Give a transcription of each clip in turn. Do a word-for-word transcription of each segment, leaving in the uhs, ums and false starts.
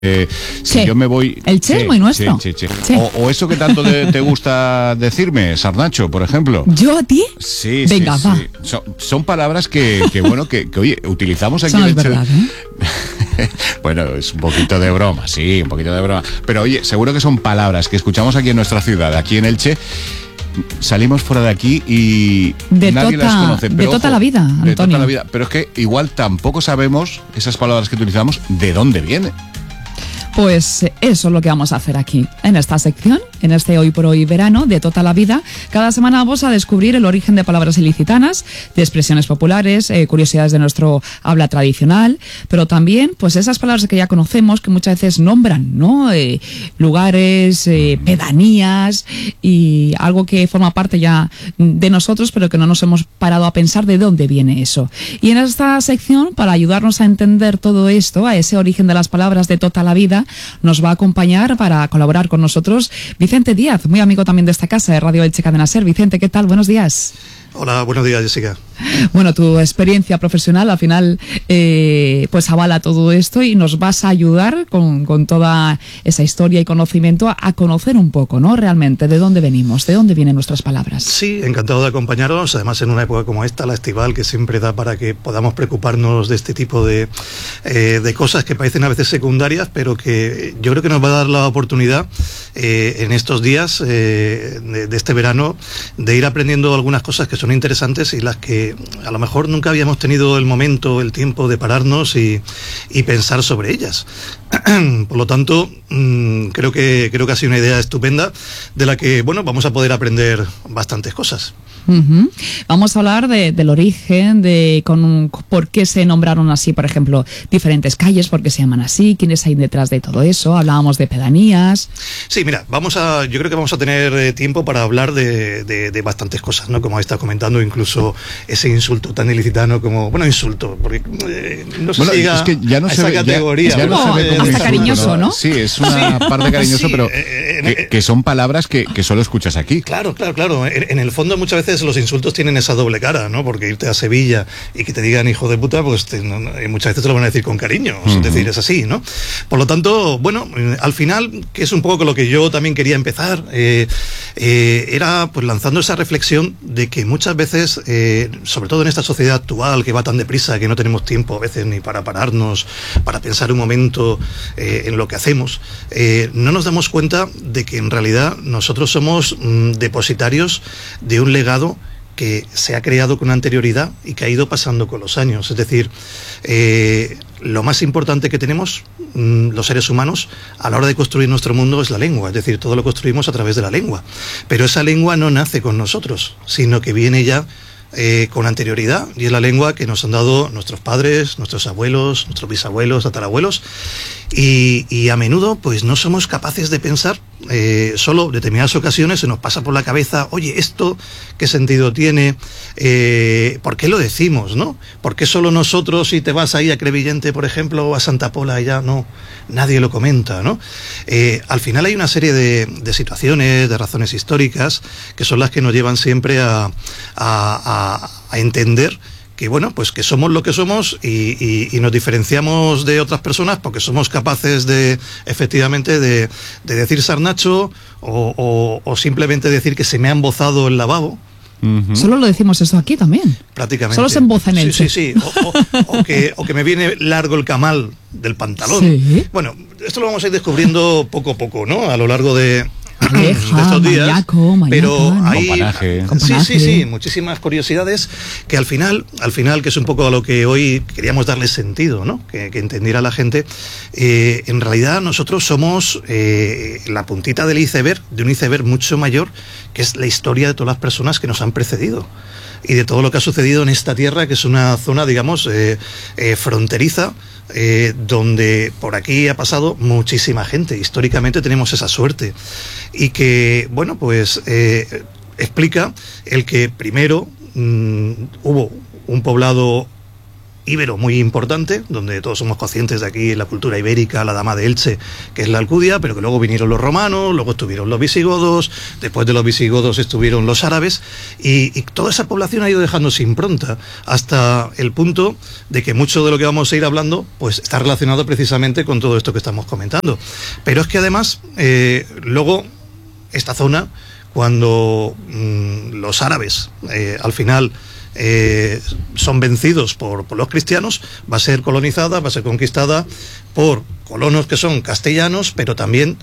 Eh, si che. yo me voy... El che, che es muy nuestro. Che, che, che. Che. O, o eso que tanto te, te gusta decirme, Sarnacho, por ejemplo. ¿Yo a ti? Sí, Venga, sí, va. sí. Son, son palabras que, que bueno, que, que oye, utilizamos aquí Eso no en es el verdad, ¿eh? Bueno, es un poquito de broma, sí, un poquito de broma. Pero oye, seguro que son palabras que escuchamos aquí en nuestra ciudad, aquí en Elche. Salimos fuera de aquí y de nadie tota, las conoce. Pero, de toda ojo, la vida, Antonio. De toda la vida. Pero es que igual tampoco sabemos esas palabras que utilizamos de dónde vienen. Pues eso es lo que vamos a hacer aquí, en esta sección, en este Hoy por Hoy verano de Tota la Vida. Cada semana vamos a descubrir el origen de palabras ilicitanas, de expresiones populares, eh, curiosidades de nuestro habla tradicional, pero también pues esas palabras que ya conocemos, que muchas veces nombran, ¿no? Eh, lugares, eh, pedanías y algo que forma parte ya de nosotros, pero que no nos hemos parado a pensar de dónde viene eso. Y en esta sección, para ayudarnos a entender todo esto, a ese origen de las palabras de Tota la Vida, nos va a acompañar para colaborar con nosotros Vicente Díaz, muy amigo también de esta casa de Radio Elche Cadena Ser. Vicente, ¿qué tal? Buenos días. Hola, buenos días, Jessica. Bueno, tu experiencia profesional al final eh, pues avala todo esto y nos vas a ayudar con, con toda esa historia y conocimiento a, a conocer un poco, ¿no? Realmente, de dónde venimos, de dónde vienen nuestras palabras. Sí, encantado de acompañaros, además en una época como esta, la estival, que siempre da para que podamos preocuparnos de este tipo de, eh, de cosas que parecen a veces secundarias, pero que yo creo que nos va a dar la oportunidad eh, en estos días eh, de, de este verano de ir aprendiendo algunas cosas que son interesantes y las que a lo mejor nunca habíamos tenido el momento, el tiempo de pararnos y, y pensar sobre ellas. Por lo tanto, mmm, creo que creo que ha sido una idea estupenda de la que, bueno, vamos a poder aprender bastantes cosas. Uh-huh. Vamos a hablar de, del origen, de con, por qué se nombraron así, por ejemplo, diferentes calles, por qué se llaman así, quiénes hay detrás de todo eso. Hablábamos de pedanías. Sí, mira, vamos a, yo creo que vamos a tener eh, tiempo para hablar de, de, de bastantes cosas, ¿no? Como está comentando, incluso ese insulto tan ilicitano como, bueno, insulto, porque eh, no sé bueno, si llega es que ya no a se esa ve, categoría. Ya, ya no no se ve como hasta insulto, cariñoso, ¿no? Sí, es una Sí, parte cariñoso, sí, pero eh, que, que son palabras que, que solo escuchas aquí. Claro, claro, claro. En, en el fondo muchas veces los insultos tienen esa doble cara, ¿no? Porque irte a Sevilla y que te digan hijo de puta, pues te, no, no, muchas veces te lo van a decir con cariño, uh-huh. Es decir, es así, ¿no? Por lo tanto, bueno, al final, que es un poco con lo que yo también quería empezar, eh, eh, era pues lanzando esa reflexión de que muchas veces, eh, sobre todo en esta sociedad actual que va tan deprisa que no tenemos tiempo a veces ni para pararnos, para pensar un momento eh, en lo que hacemos, eh, no nos damos cuenta de que en realidad nosotros somos mm, depositarios de un legado que se ha creado con anterioridad y que ha ido pasando con los años. Es decir, eh, lo más importante que tenemos mmm, los seres humanos a la hora de construir nuestro mundo es la lengua. Es decir, todo lo construimos a través de la lengua. Pero esa lengua no nace con nosotros, sino que viene ya Eh, con anterioridad, y es la lengua que nos han dado nuestros padres, nuestros abuelos, nuestros bisabuelos, tatarabuelos, y, y a menudo pues no somos capaces de pensar, eh, solo en determinadas ocasiones se nos pasa por la cabeza, oye, ¿esto qué sentido tiene? Eh, ¿por qué lo decimos, no? ¿Por qué solo nosotros, si te vas ahí a Crevillente, por ejemplo, o a Santa Pola, allá no, nadie lo comenta, ¿no? Eh, al final hay una serie de, de situaciones, de razones históricas, que son las que nos llevan siempre a, a, a a entender que bueno, pues que somos lo que somos y, y, y nos diferenciamos de otras personas porque somos capaces de, efectivamente, de, de decir sarnacho o, o, o simplemente decir que se me ha embozado el lavabo. Uh-huh. Solo lo decimos eso aquí también. Prácticamente. Solo se emboza en el Sí, sí, sí. O, o, o, que, o que me viene largo el camal del pantalón. Sí. Bueno, esto lo vamos a ir descubriendo poco a poco, ¿no? A lo largo de... Aleja, de estos días, mayaco, mayaca, pero ¿no? hay Companaje. sí, sí, sí, muchísimas curiosidades que al final, al final, que es un poco a lo que hoy queríamos darle sentido, ¿no? Que, que entendiera la gente. Eh, en realidad nosotros somos eh, la puntita del iceberg, de un iceberg mucho mayor, que es la historia de todas las personas que nos han precedido y de todo lo que ha sucedido en esta tierra, que es una zona, digamos, eh, eh, fronteriza. Eh, donde por aquí ha pasado muchísima gente. Históricamente tenemos esa suerte y que, bueno, pues eh, explica el que primero mmm, hubo un poblado íbero muy importante, donde todos somos conscientes de aquí la cultura ibérica, la dama de Elche, que es la Alcudia, pero que luego vinieron los romanos, luego estuvieron los visigodos, después de los visigodos estuvieron los árabes, y, y toda esa población ha ido dejando su impronta hasta el punto de que mucho de lo que vamos a ir hablando pues está relacionado precisamente con todo esto que estamos comentando. Pero es que además, eh, luego, esta zona, cuando mmm, los árabes eh, al final Eh, son vencidos por, por los cristianos, va a ser colonizada, va a ser conquistada por colonos que son castellanos, pero también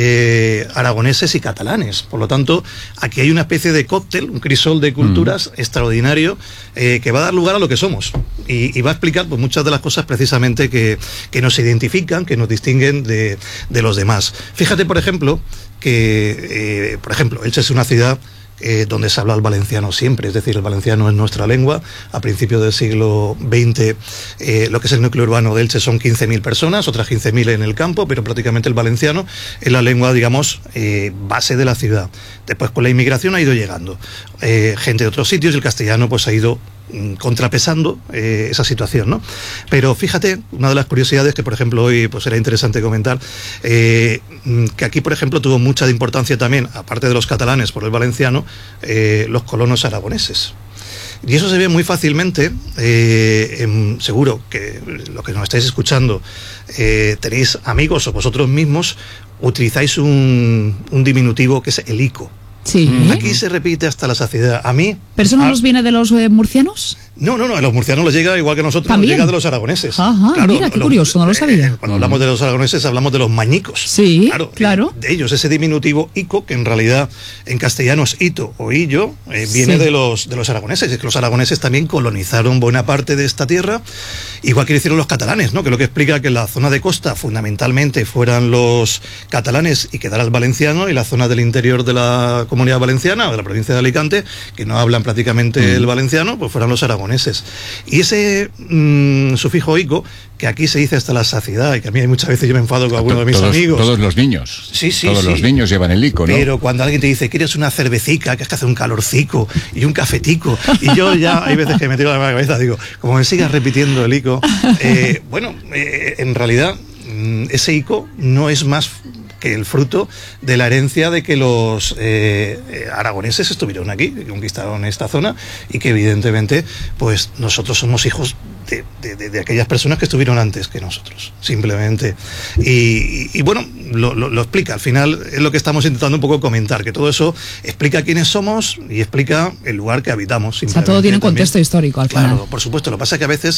eh, aragoneses y catalanes. Por lo tanto, aquí hay una especie de cóctel, un crisol de culturas mm. extraordinario, eh, que va a dar lugar a lo que somos y, y va a explicar pues, muchas de las cosas precisamente que, que nos identifican, que nos distinguen de, de los demás. Fíjate, por ejemplo, que, eh, por ejemplo, Elche es una ciudad Eh, donde se habla el valenciano siempre, es decir, el valenciano es nuestra lengua. A principios del siglo veinte, eh, lo que es el núcleo urbano de Elche son quince mil personas, otras quince mil en el campo, pero prácticamente el valenciano es la lengua, digamos, eh, base de la ciudad. Después, con la inmigración ha ido llegando eh, gente de otros sitios y el castellano pues ha ido contrapesando eh, esa situación, ¿no? Pero fíjate, una de las curiosidades que, por ejemplo, hoy pues era interesante comentar, eh, que aquí, por ejemplo, tuvo mucha importancia también, aparte de los catalanes por el valenciano, eh, los colonos aragoneses. Y eso se ve muy fácilmente, eh, en, seguro que lo que nos estáis escuchando, eh, tenéis amigos o vosotros mismos, utilizáis un, un diminutivo que es el ico. Sí. Aquí se repite hasta la saciedad. A mí... ¿Pero eso no a... nos viene de los eh, murcianos? No, no, no, a los murcianos les llega igual que a nosotros, nos llega de los aragoneses. Ajá, claro, mira, qué los, curioso, no lo sabía. Eh, cuando hablamos de los aragoneses hablamos de los mañicos. Sí, claro. claro. De ellos, ese diminutivo ico, que en realidad en castellano es ito o illo, eh, viene sí. de los de los aragoneses. Es que los aragoneses también colonizaron buena parte de esta tierra, igual que lo hicieron los catalanes, ¿no? Que lo que explica que la zona de costa fundamentalmente fueran los catalanes y quedara el valenciano, y la zona del interior de la Comunidad Valenciana, de la provincia de Alicante, que no hablan prácticamente mm. el valenciano, pues fueran los aragoneses. Y ese mmm, sufijo ico, que aquí se dice hasta la saciedad, y que a mí hay muchas veces yo me enfado con algunos de mis todos, amigos. Todos los niños. Sí, sí, Todos sí. los niños llevan el ico, ¿no? Pero cuando alguien te dice, ¿quieres una cervecica? Que es que hace un calorcico y un cafetico. Y yo ya hay veces que me tiro la cabeza, digo, como me sigas repitiendo el ico. Eh, bueno, eh, en realidad, ese ico no es más que el fruto de la herencia de que los eh, aragoneses estuvieron aquí, que conquistaron esta zona, y que evidentemente pues nosotros somos hijos de, de, de aquellas personas que estuvieron antes que nosotros, simplemente. Y, y, y bueno, lo, lo, lo explica, al final es lo que estamos intentando un poco comentar, que todo eso explica quiénes somos y explica el lugar que habitamos. O sea, todo tiene un contexto histórico al final. Claro, por supuesto, lo que pasa es que a veces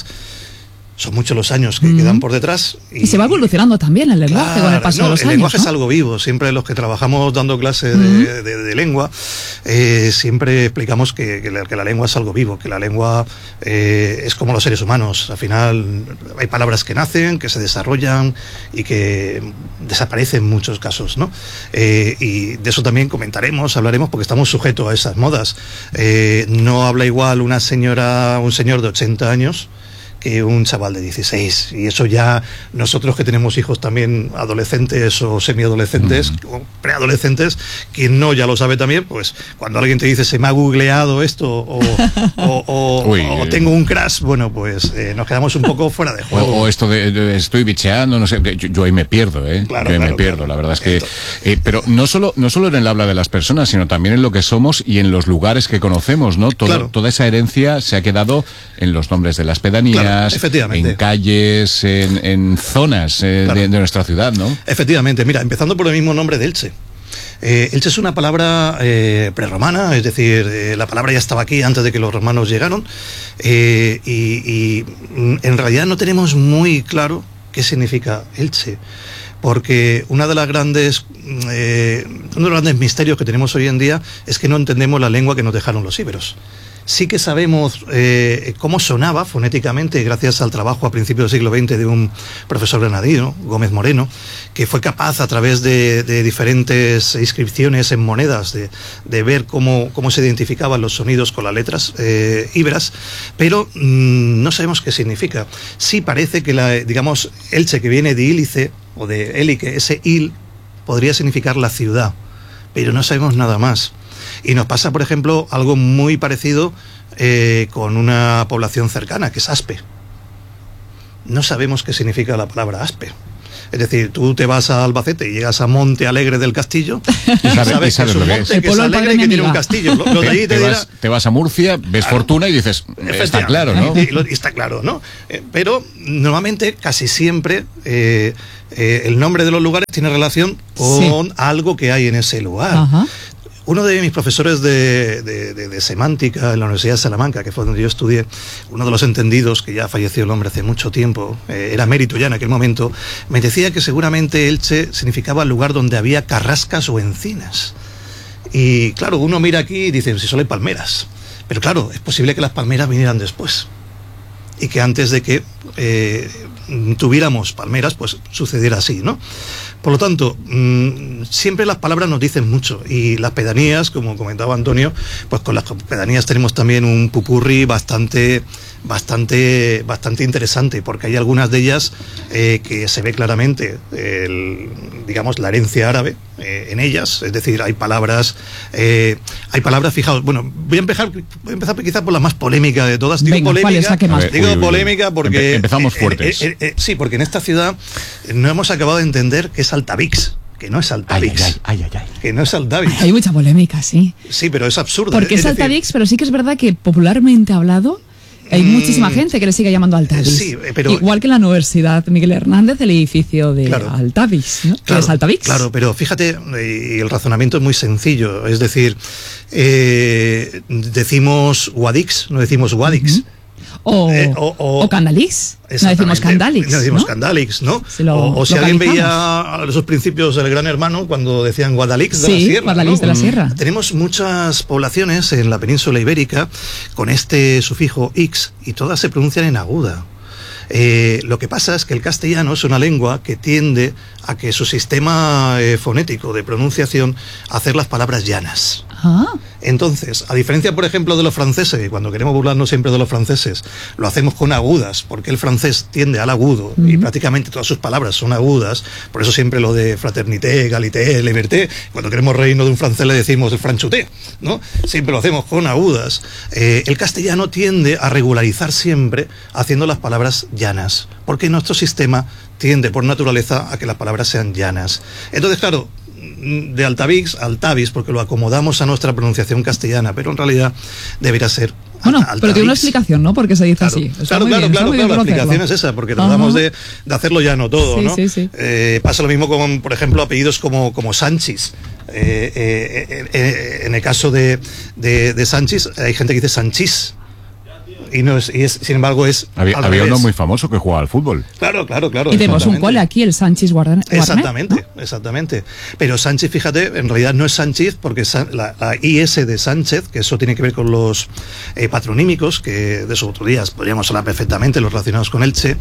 son muchos los años que mm. quedan por detrás. Y, y se va evolucionando también el lenguaje claro, con el paso no, de los el años. El lenguaje ¿no? es algo vivo. Siempre los que trabajamos dando clases mm. de, de, de lengua, eh, siempre explicamos que, que, la, que la lengua es algo vivo, que la lengua eh, es como los seres humanos. Al final hay palabras que nacen, que se desarrollan y que desaparecen en muchos casos, ¿no? Eh, y de eso también comentaremos, hablaremos, porque estamos sujetos a esas modas. Eh, no habla igual una señora, un señor de ochenta años que un chaval de dieciséis, y eso ya nosotros que tenemos hijos también adolescentes o semiadolescentes mm. o preadolescentes, quien no ya lo sabe también, pues cuando alguien te dice se me ha googleado esto o, o, o, Uy, o tengo un crash, bueno pues eh, nos quedamos un poco fuera de juego. O, o esto de, de estoy bicheando, no sé, yo, yo ahí me pierdo, ¿eh? Claro, yo ahí claro, me pierdo, claro. la verdad es que... Eh, pero no solo, no solo en el habla de las personas, sino también en lo que somos y en los lugares que conocemos, ¿no? Todo, claro. Toda esa herencia se ha quedado en los nombres de las pedanías, claro. Efectivamente. En calles, en, en zonas eh, claro. de, de nuestra ciudad, ¿no? Efectivamente, mira, empezando por el mismo nombre de Elche. Eh, Elche es una palabra eh, prerromana, es decir, eh, la palabra ya estaba aquí antes de que los romanos llegaron, eh, y, y en realidad no tenemos muy claro qué significa Elche, porque una de las grandes, eh, uno de los grandes misterios que tenemos hoy en día es que no entendemos la lengua que nos dejaron los íberos. Sí que sabemos eh, cómo sonaba fonéticamente gracias al trabajo a principios del siglo veinte de un profesor granadino, Gómez Moreno, que fue capaz a través de, de diferentes inscripciones en monedas de, de ver cómo, cómo se identificaban los sonidos con las letras eh, íberas, pero mmm, no sabemos qué significa. Sí parece que, la, digamos, Elche, que viene de ílice o de élique, ese il podría significar la ciudad, pero no sabemos nada más. Y nos pasa, por ejemplo, algo muy parecido eh, con una población cercana, que es Aspe. no sabemos qué significa la palabra aspe. Es decir, tú te vas a Albacete y llegas a Monte Alegre del Castillo y sabes, sabes, sabes que es un monte es. que es alegre y que tiene un castillo. Lo, lo de allí te, te, dirá, vas, te vas a Murcia, ves claro, Fortuna y dices, está claro, ¿no? Y, y está claro, ¿no? Eh, pero normalmente, casi siempre, eh, eh, el nombre de los lugares tiene relación con sí. algo que hay en ese lugar. Ajá. Uno de mis profesores de, de, de, de semántica en la Universidad de Salamanca, que fue donde yo estudié, uno de los entendidos, que ya falleció el hombre hace mucho tiempo, eh, era emérito ya en aquel momento, me decía que seguramente Elche significaba el lugar donde había carrascas o encinas. Y claro, uno mira aquí y dice, si solo hay palmeras. Pero claro, es posible que las palmeras vinieran después. Y que antes de que eh, tuviéramos palmeras, pues sucediera así, ¿no? Por lo tanto, mmm, siempre las palabras nos dicen mucho, y las pedanías, como comentaba Antonio, pues con las pedanías tenemos también un pupurri bastante, bastante, bastante interesante, porque hay algunas de ellas eh, que se ve claramente, el, digamos, la herencia árabe eh, en ellas, es decir, hay palabras, eh, hay palabras, fijaos, bueno, voy a empezar, voy a empezar quizás por la más polémica de todas. Digo Venga, polémica, ¿cuál es? digo uy, uy, polémica porque Empe empezamos fuertes. Eh, eh, eh, sí, porque en esta ciudad no hemos acabado de entender que es Altavix, que no es Altavix. Ay, ay, ay, ay, ay. Que no es Altavix. Hay mucha polémica, sí. Sí, pero es absurdo. Porque es, es Altavix, decir, pero sí que es verdad que popularmente hablado hay mm, muchísima gente que le sigue llamando Altavix. Sí, pero igual que en la Universidad Miguel Hernández, el edificio de claro, Altavix, ¿no? Claro, es Altavix. Claro, pero fíjate, y el razonamiento es muy sencillo. Es decir, eh, decimos Guadix, no decimos Guadix. Uh-huh. O, eh, o, o, o Candalix. No decimos Candalix. No decimos ¿no? Candalix, ¿no? Si lo, o, o si alguien veía esos principios del Gran Hermano cuando decían Guadalix de sí, la Sierra. Guadalix ¿no? de la Sierra. Tenemos muchas poblaciones en la península ibérica con este sufijo ix y todas se pronuncian en aguda. Eh, lo que pasa es que el castellano es una lengua que tiende a que su sistema eh, fonético de pronunciación hacer las palabras llanas. Ah. Entonces, a diferencia, por ejemplo, de los franceses, y cuando queremos burlarnos siempre de los franceses, lo hacemos con agudas, porque el francés tiende al agudo, uh-huh. y prácticamente todas sus palabras son agudas, por eso siempre lo de fraternité, égalité, liberté, cuando queremos reírnos de un francés le decimos el franchuté, ¿no? Siempre lo hacemos con agudas. Eh, el castellano tiende a regularizar siempre haciendo las palabras llanas, porque nuestro sistema tiende por naturaleza a que las palabras sean llanas. Entonces, claro, de Altavix a Altavix, porque lo acomodamos a nuestra pronunciación castellana, pero en realidad debería ser bueno, Altavix. Pero tiene una explicación, ¿no? Porque se dice claro, así. Está claro, claro, bien, claro, claro, la explicación es esa, porque tratamos de, de hacerlo llano todo, sí, ¿no? Sí, sí. Eh, pasa lo mismo con, por ejemplo, apellidos como, como Sánchez. Eh, eh, eh, en el caso de, de, de Sánchez, hay gente que dice Sanchís. Y, no es, y es, sin embargo, es. Había, había uno muy famoso que jugaba al fútbol. Claro, claro, claro. Y tenemos un cole aquí, el Sánchez Guarnet. Exactamente, ¿no? exactamente. Pero Sánchez, fíjate, en realidad no es Sánchez, porque la, la I S de Sánchez, que eso tiene que ver con los eh, patronímicos, que de esos otros días podríamos hablar perfectamente, los relacionados con Elche.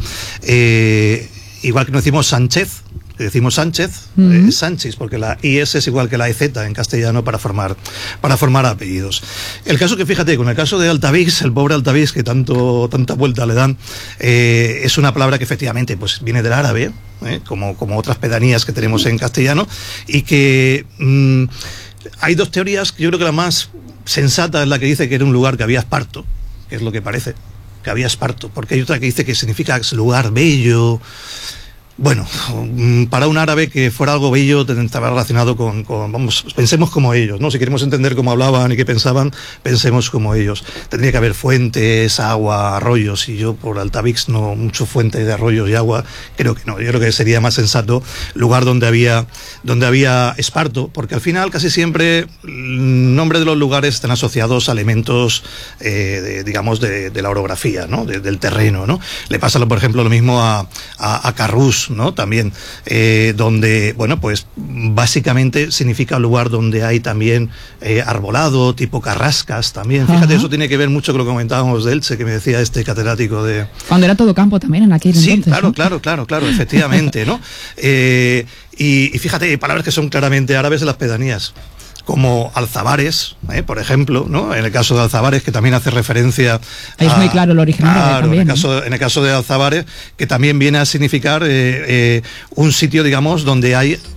Eh, igual que no decimos Sánchez, decimos Sánchez, uh-huh. eh, Sánchez, porque la I S es igual que la E Z en castellano para formar, para formar apellidos. El caso que, fíjate, con el caso de Altavix, el pobre Altavix, que tanto, tanta vuelta le dan, eh, es una palabra que efectivamente pues, viene del árabe, eh, como, como otras pedanías que tenemos en castellano, y que mmm, hay dos teorías, que yo creo que la más sensata es la que dice que era un lugar que había esparto, que es lo que parece, que había esparto, porque hay otra que dice que significa lugar bello. Bueno, para un árabe que fuera algo bello estaba relacionado con, con, vamos, pensemos como ellos, ¿no? Si queremos entender cómo hablaban y qué pensaban, pensemos como ellos. Tendría que haber fuentes, agua, arroyos, y yo por Altavix no mucho fuente de arroyos y agua, creo que no. Yo creo que sería más sensato lugar donde había, donde había esparto, porque al final casi siempre el nombre de los lugares están asociados a elementos, eh, de, digamos, de, de la orografía, ¿no? De, del terreno, ¿no? Le pasa, por ejemplo, lo mismo a, a, a Carrús, ¿no? También, eh, donde, bueno, pues básicamente significa lugar donde hay también eh, arbolado, tipo carrascas también. Fíjate, uh-huh. Eso tiene que ver mucho con lo que comentábamos de Elche, que me decía este catedrático de... Cuando era todo campo también en aquel sí, entonces. Sí, claro, ¿no? claro, claro, claro, efectivamente, ¿no? Eh, y, y fíjate, hay palabras que son claramente árabes en las pedanías, como Alzabares, ¿eh? Por ejemplo, ¿no? En el caso de Alzabares, que también hace referencia ahí a, es muy claro el origen árabe claro, también, en, el caso, ¿no? en el caso de Alzabares, que también viene a significar eh, eh, un sitio, digamos, donde hay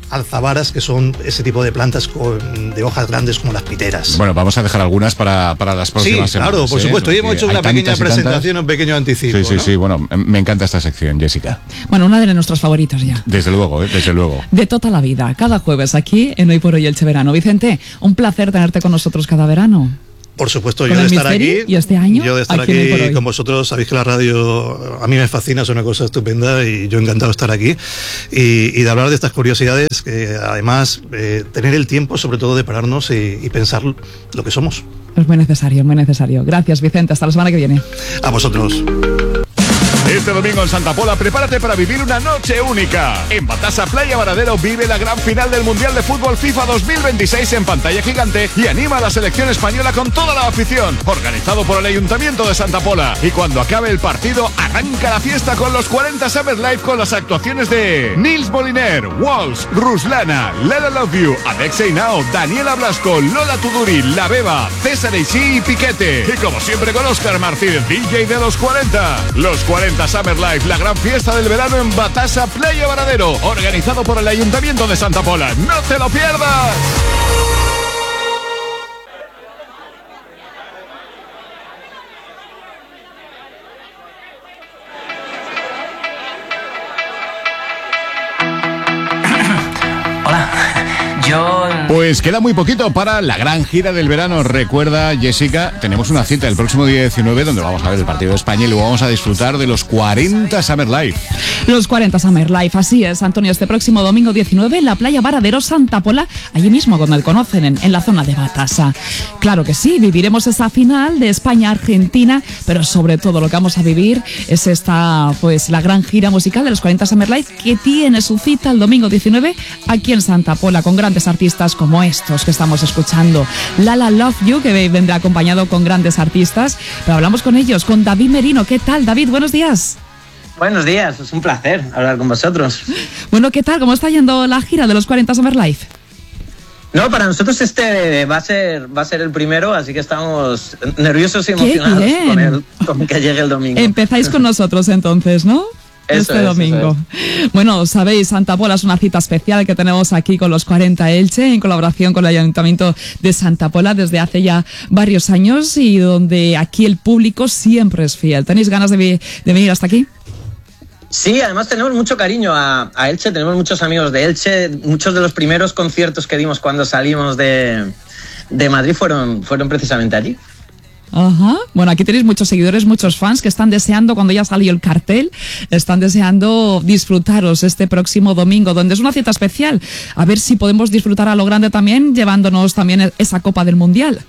alzabaras, que son ese tipo de plantas con, de hojas grandes como las piteras. Bueno, vamos a dejar algunas para, para las próximas sí, semanas. Claro, por supuesto. Hoy hemos hecho una pequeña presentación, un pequeño anticipo. Sí, sí, ¿no? sí. Bueno, me encanta esta sección, Jessica. Bueno, una de nuestros favoritos ya. Desde luego, ¿eh? Desde luego. De toda la vida, cada jueves aquí en Hoy por Hoy Elche Verano. Vicente, un placer tenerte con nosotros cada verano. Por supuesto, yo de estar aquí. ¿Y este año? Yo de estar aquí, aquí con vosotros. Sabéis que la radio a mí me fascina, es una cosa estupenda y yo encantado de estar aquí y, y de hablar de estas curiosidades, que además eh, tener el tiempo sobre todo de pararnos y, y pensar lo que somos. Es muy necesario, muy necesario. Gracias, Vicente. Hasta la semana que viene. A vosotros. Este domingo en Santa Pola, prepárate para vivir una noche única. En Batasa Playa Varadero vive la gran final del Mundial de Fútbol FIFA dos mil veintiséis en pantalla gigante y anima a la selección española con toda la afición. Organizado por el Ayuntamiento de Santa Pola. Y cuando acabe el partido, arranca la fiesta con los cuarenta Summer Live con las actuaciones de Nils Moliner, Walsh, Ruslana, Lala Love You, Alexei Nao, Daniela Blasco, Lola Tuduri, La Beba, César Eixí y Piquete. Y como siempre con Óscar Martínez, D J de los cuarenta. Los cuarenta Summer Life, la gran fiesta del verano en Batasa Playa Varadero, organizado por el Ayuntamiento de Santa Pola. ¡No te lo pierdas! Hola, yo... Pues queda muy poquito para la gran gira del verano. Recuerda, Jessica, tenemos una cita el próximo día diecinueve donde vamos a ver el partido de España y luego vamos a disfrutar de los cuarenta Summer Life. Los cuarenta Summer Life, así es, Antonio, este próximo domingo diecinueve en la playa Varadero Santa Pola, allí mismo donde conocen, en, en la zona de Batasa. Claro que sí, viviremos esa final de España-Argentina, pero sobre todo lo que vamos a vivir es esta, pues la gran gira musical de los cuarenta Summer Life que tiene su cita el domingo diecinueve aquí en Santa Pola con grandes artistas como estos que estamos escuchando. Lala Love You, que vendrá acompañado con grandes artistas, pero hablamos con ellos, con David Merino. ¿Qué tal, David? Buenos días. Buenos días, es un placer hablar con vosotros. Bueno, ¿qué tal? ¿Cómo está yendo la gira de los cuarenta Summer Life? No, para nosotros este va a ser va a ser el primero, así que estamos nerviosos y emocionados con, el, con que llegue el domingo. Empezáis con nosotros entonces, ¿no? Eso este es, domingo. Eso es. Bueno, sabéis, Santa Pola es una cita especial que tenemos aquí con los cuarenta Elche en colaboración con el Ayuntamiento de Santa Pola desde hace ya varios años y donde aquí el público siempre es fiel. ¿Tenéis ganas de, de venir hasta aquí? Sí, además tenemos mucho cariño a, a Elche, tenemos muchos amigos de Elche, muchos de los primeros conciertos que dimos cuando salimos de, de Madrid fueron, fueron precisamente allí. Ajá. Bueno, aquí tenéis muchos seguidores, muchos fans que están deseando, cuando ya salió el cartel, están deseando disfrutaros este próximo domingo, donde es una cita especial. A ver si podemos disfrutar a lo grande también, llevándonos también esa Copa del Mundial.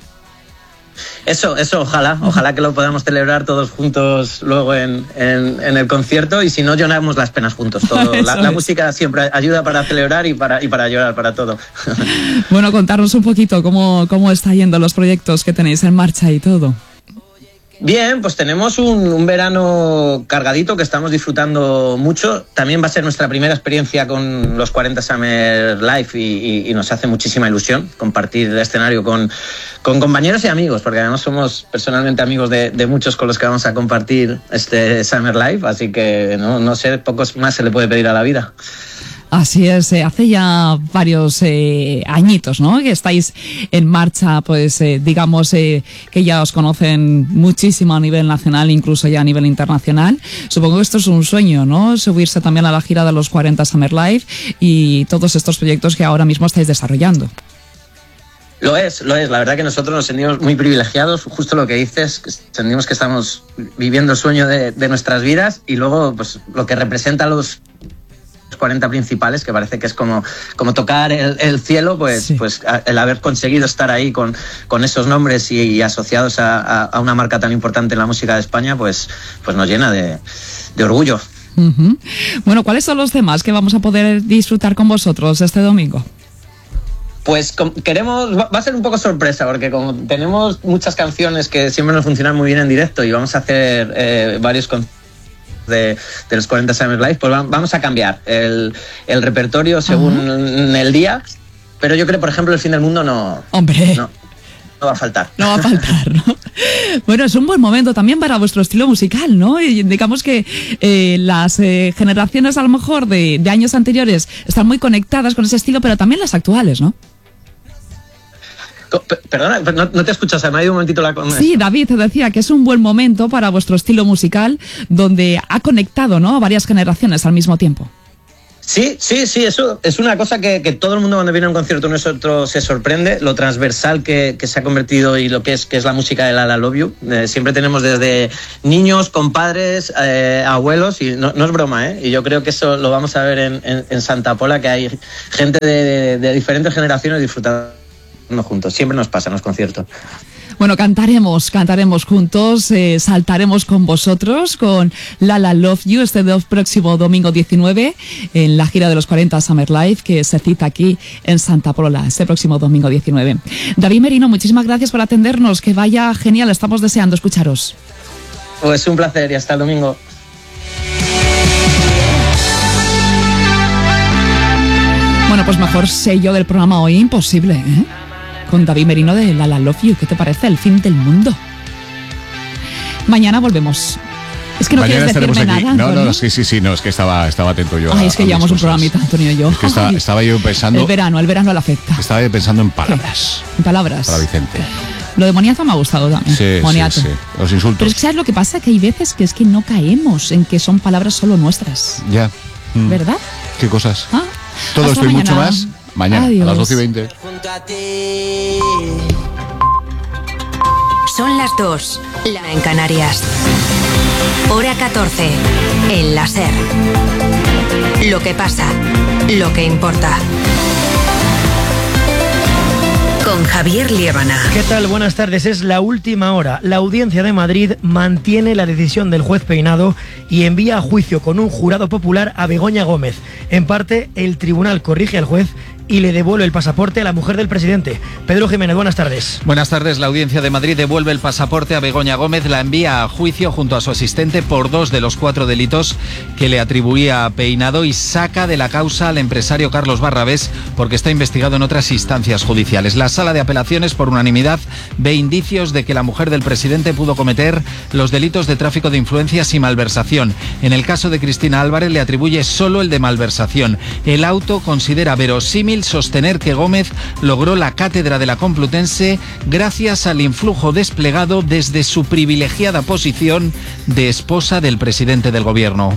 Eso, eso, ojalá, ojalá que lo podamos celebrar todos juntos luego en, en, en el concierto y si no, lloramos las penas juntos. Todo. La, la música siempre ayuda para celebrar y para, y para llorar, para todo. Bueno, contarnos un poquito cómo, cómo está yendo los proyectos que tenéis en marcha y todo. Bien, pues tenemos un, un verano cargadito que estamos disfrutando mucho. También va a ser nuestra primera experiencia con los cuarenta Summer Live y, y, y nos hace muchísima ilusión compartir el escenario con, con compañeros y amigos, porque además somos personalmente amigos de, de muchos con los que vamos a compartir este Summer Live, así que no, no sé, pocos más se le puede pedir a la vida. Así es, eh, hace ya varios eh, añitos, ¿no? Que estáis en marcha, pues eh, digamos eh, que ya os conocen muchísimo a nivel nacional, incluso ya a nivel internacional. Supongo que esto es un sueño, ¿no? Subirse también a la gira de los cuarenta Summer Live y todos estos proyectos que ahora mismo estáis desarrollando. Lo es, lo es. La verdad que nosotros nos sentimos muy privilegiados, justo lo que dices, que sentimos que estamos viviendo el sueño de, de nuestras vidas y luego pues lo que representa a los cuarenta principales, que parece que es como, como tocar el, el cielo, pues, sí. pues el haber conseguido estar ahí con, con esos nombres y, y asociados a, a, a una marca tan importante en la música de España, pues, pues nos llena de, de orgullo. Uh-huh. Bueno, ¿cuáles son los temas que vamos a poder disfrutar con vosotros este domingo? Pues queremos, va a ser un poco sorpresa, porque como tenemos muchas canciones que siempre nos funcionan muy bien en directo y vamos a hacer eh, varios conciertos De, de los cuarenta Summer Live, pues vamos a cambiar el, el repertorio según uh-huh. el día, pero yo creo, por ejemplo, el fin del mundo no, Hombre. no, no va a faltar. No va a faltar, ¿no? Bueno, es un buen momento también para vuestro estilo musical, ¿no? Y digamos que eh, las eh, generaciones a lo mejor de, de años anteriores están muy conectadas con ese estilo, pero también las actuales, ¿no? Perdona, no, no te escuchas, me ha ido un momentito la... Sí, David te decía que es un buen momento para vuestro estilo musical donde ha conectado, ¿no?, varias generaciones al mismo tiempo. Sí, sí, sí, eso es una cosa que, que todo el mundo cuando viene a un concierto nuestro se sorprende, lo transversal que, que se ha convertido y lo que es, que es la música de La La Love You. Eh, siempre tenemos desde niños, compadres, eh, abuelos, y no, no es broma, ¿eh? Y yo creo que eso lo vamos a ver en, en, en Santa Pola, que hay gente de, de, de diferentes generaciones disfrutando juntos. Siempre nos pasa en los conciertos. Bueno, cantaremos, cantaremos juntos, eh, saltaremos con vosotros con La La Love You este próximo domingo diecinueve en la gira de los cuarenta Summer Live, que se cita aquí en Santa Pola este próximo domingo diecinueve. David Merino, muchísimas gracias por atendernos, que vaya genial, estamos deseando escucharos. Pues un placer y hasta el domingo. Bueno, pues mejor sello del programa hoy imposible, ¿eh? Con David Merino de La La Love You. ¿Qué te parece? El fin del mundo. Mañana volvemos. Es que no Mañana quieres decirme aquí. nada, No, Antonio. no, sí, sí, sí, no, es que estaba, estaba atento yo. Ay, a, es que a llevamos un mis cosas. programita, Antonio y yo. Es que estaba, Ay, estaba yo pensando. El verano, el verano le afecta. Estaba yo pensando en palabras. En palabras. Para Vicente. Lo de moniato me ha gustado también. Sí, Moniato. sí, sí. Los insultos. Pero es que ¿sabes lo que pasa? Que hay veces que es que no caemos en que son palabras solo nuestras. Ya. Mm. ¿Verdad? ¿Qué cosas? ¿Ah? Todo Hasta esto y mucho mañana. más mañana Adiós. a las doce y veinte. Son las dos, la en Canarias. Hora catorce, en la SER. Lo que pasa, lo que importa. Con Javier Liébana. ¿Qué tal? Buenas tardes. Es la última hora. La Audiencia de Madrid mantiene la decisión del juez Peinado y envía a juicio con un jurado popular a Begoña Gómez. En parte, el tribunal corrige al juez y le devuelve el pasaporte a la mujer del presidente. Pedro Jiménez, buenas tardes. Buenas tardes. La Audiencia de Madrid devuelve el pasaporte a Begoña Gómez, la envía a juicio junto a su asistente por dos de los cuatro delitos que le atribuía a Peinado y saca de la causa al empresario Carlos Barrabés porque está investigado en otras instancias judiciales. La Sala de Apelaciones, por unanimidad, ve indicios de que la mujer del presidente pudo cometer los delitos de tráfico de influencias y malversación. En el caso de Cristina Álvarez le atribuye solo el de malversación. El auto considera verosímil sostener que Gómez logró la cátedra de la Complutense gracias al influjo desplegado desde su privilegiada posición de esposa del presidente del gobierno.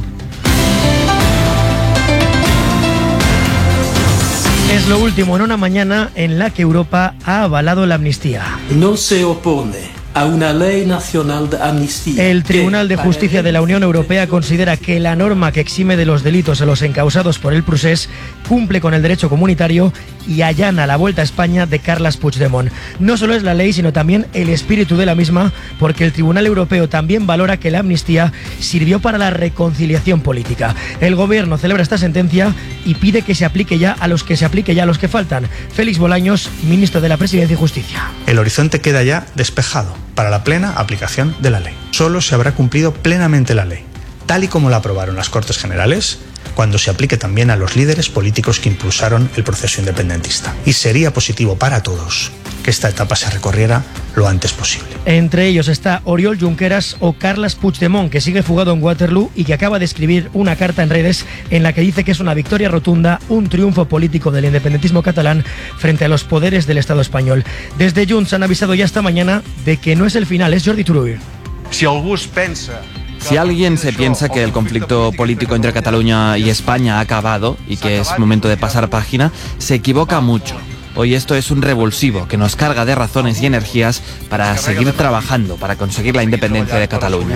Es lo último en una mañana en la que Europa ha avalado la amnistía. No se opone a una ley nacional de amnistía. El Tribunal de Justicia de la Unión Europea considera que la norma que exime de los delitos a los encausados por el procés cumple con el derecho comunitario y allana la vuelta a España de Carles Puigdemont. No solo es la ley, sino también el espíritu de la misma, porque el Tribunal Europeo también valora que la amnistía sirvió para la reconciliación política. El gobierno celebra esta sentencia y pide que se aplique ya a los que se aplique ya a los que faltan. Félix Bolaños, ministro de la Presidencia y Justicia. El horizonte queda ya despejado para la plena aplicación de la ley. Solo se habrá cumplido plenamente la ley, tal y como la aprobaron las Cortes Generales, cuando se aplique también a los líderes políticos que impulsaron el proceso independentista. Y sería positivo para todos que esta etapa se recorriera lo antes posible. Entre ellos está Oriol Junqueras o Carles Puigdemont, que sigue fugado en Waterloo y que acaba de escribir una carta en redes en la que dice que es una victoria rotunda, un triunfo político del independentismo catalán frente a los poderes del Estado español. Desde Junts han avisado ya esta mañana de que no es el final, es Jordi Turull. Si algú es pensa... Si alguien se piensa que el conflicto político entre Cataluña y España ha acabado y que es momento de pasar página, se equivoca mucho. Hoy esto es un revulsivo que nos carga de razones y energías para seguir trabajando para conseguir la independencia de Cataluña.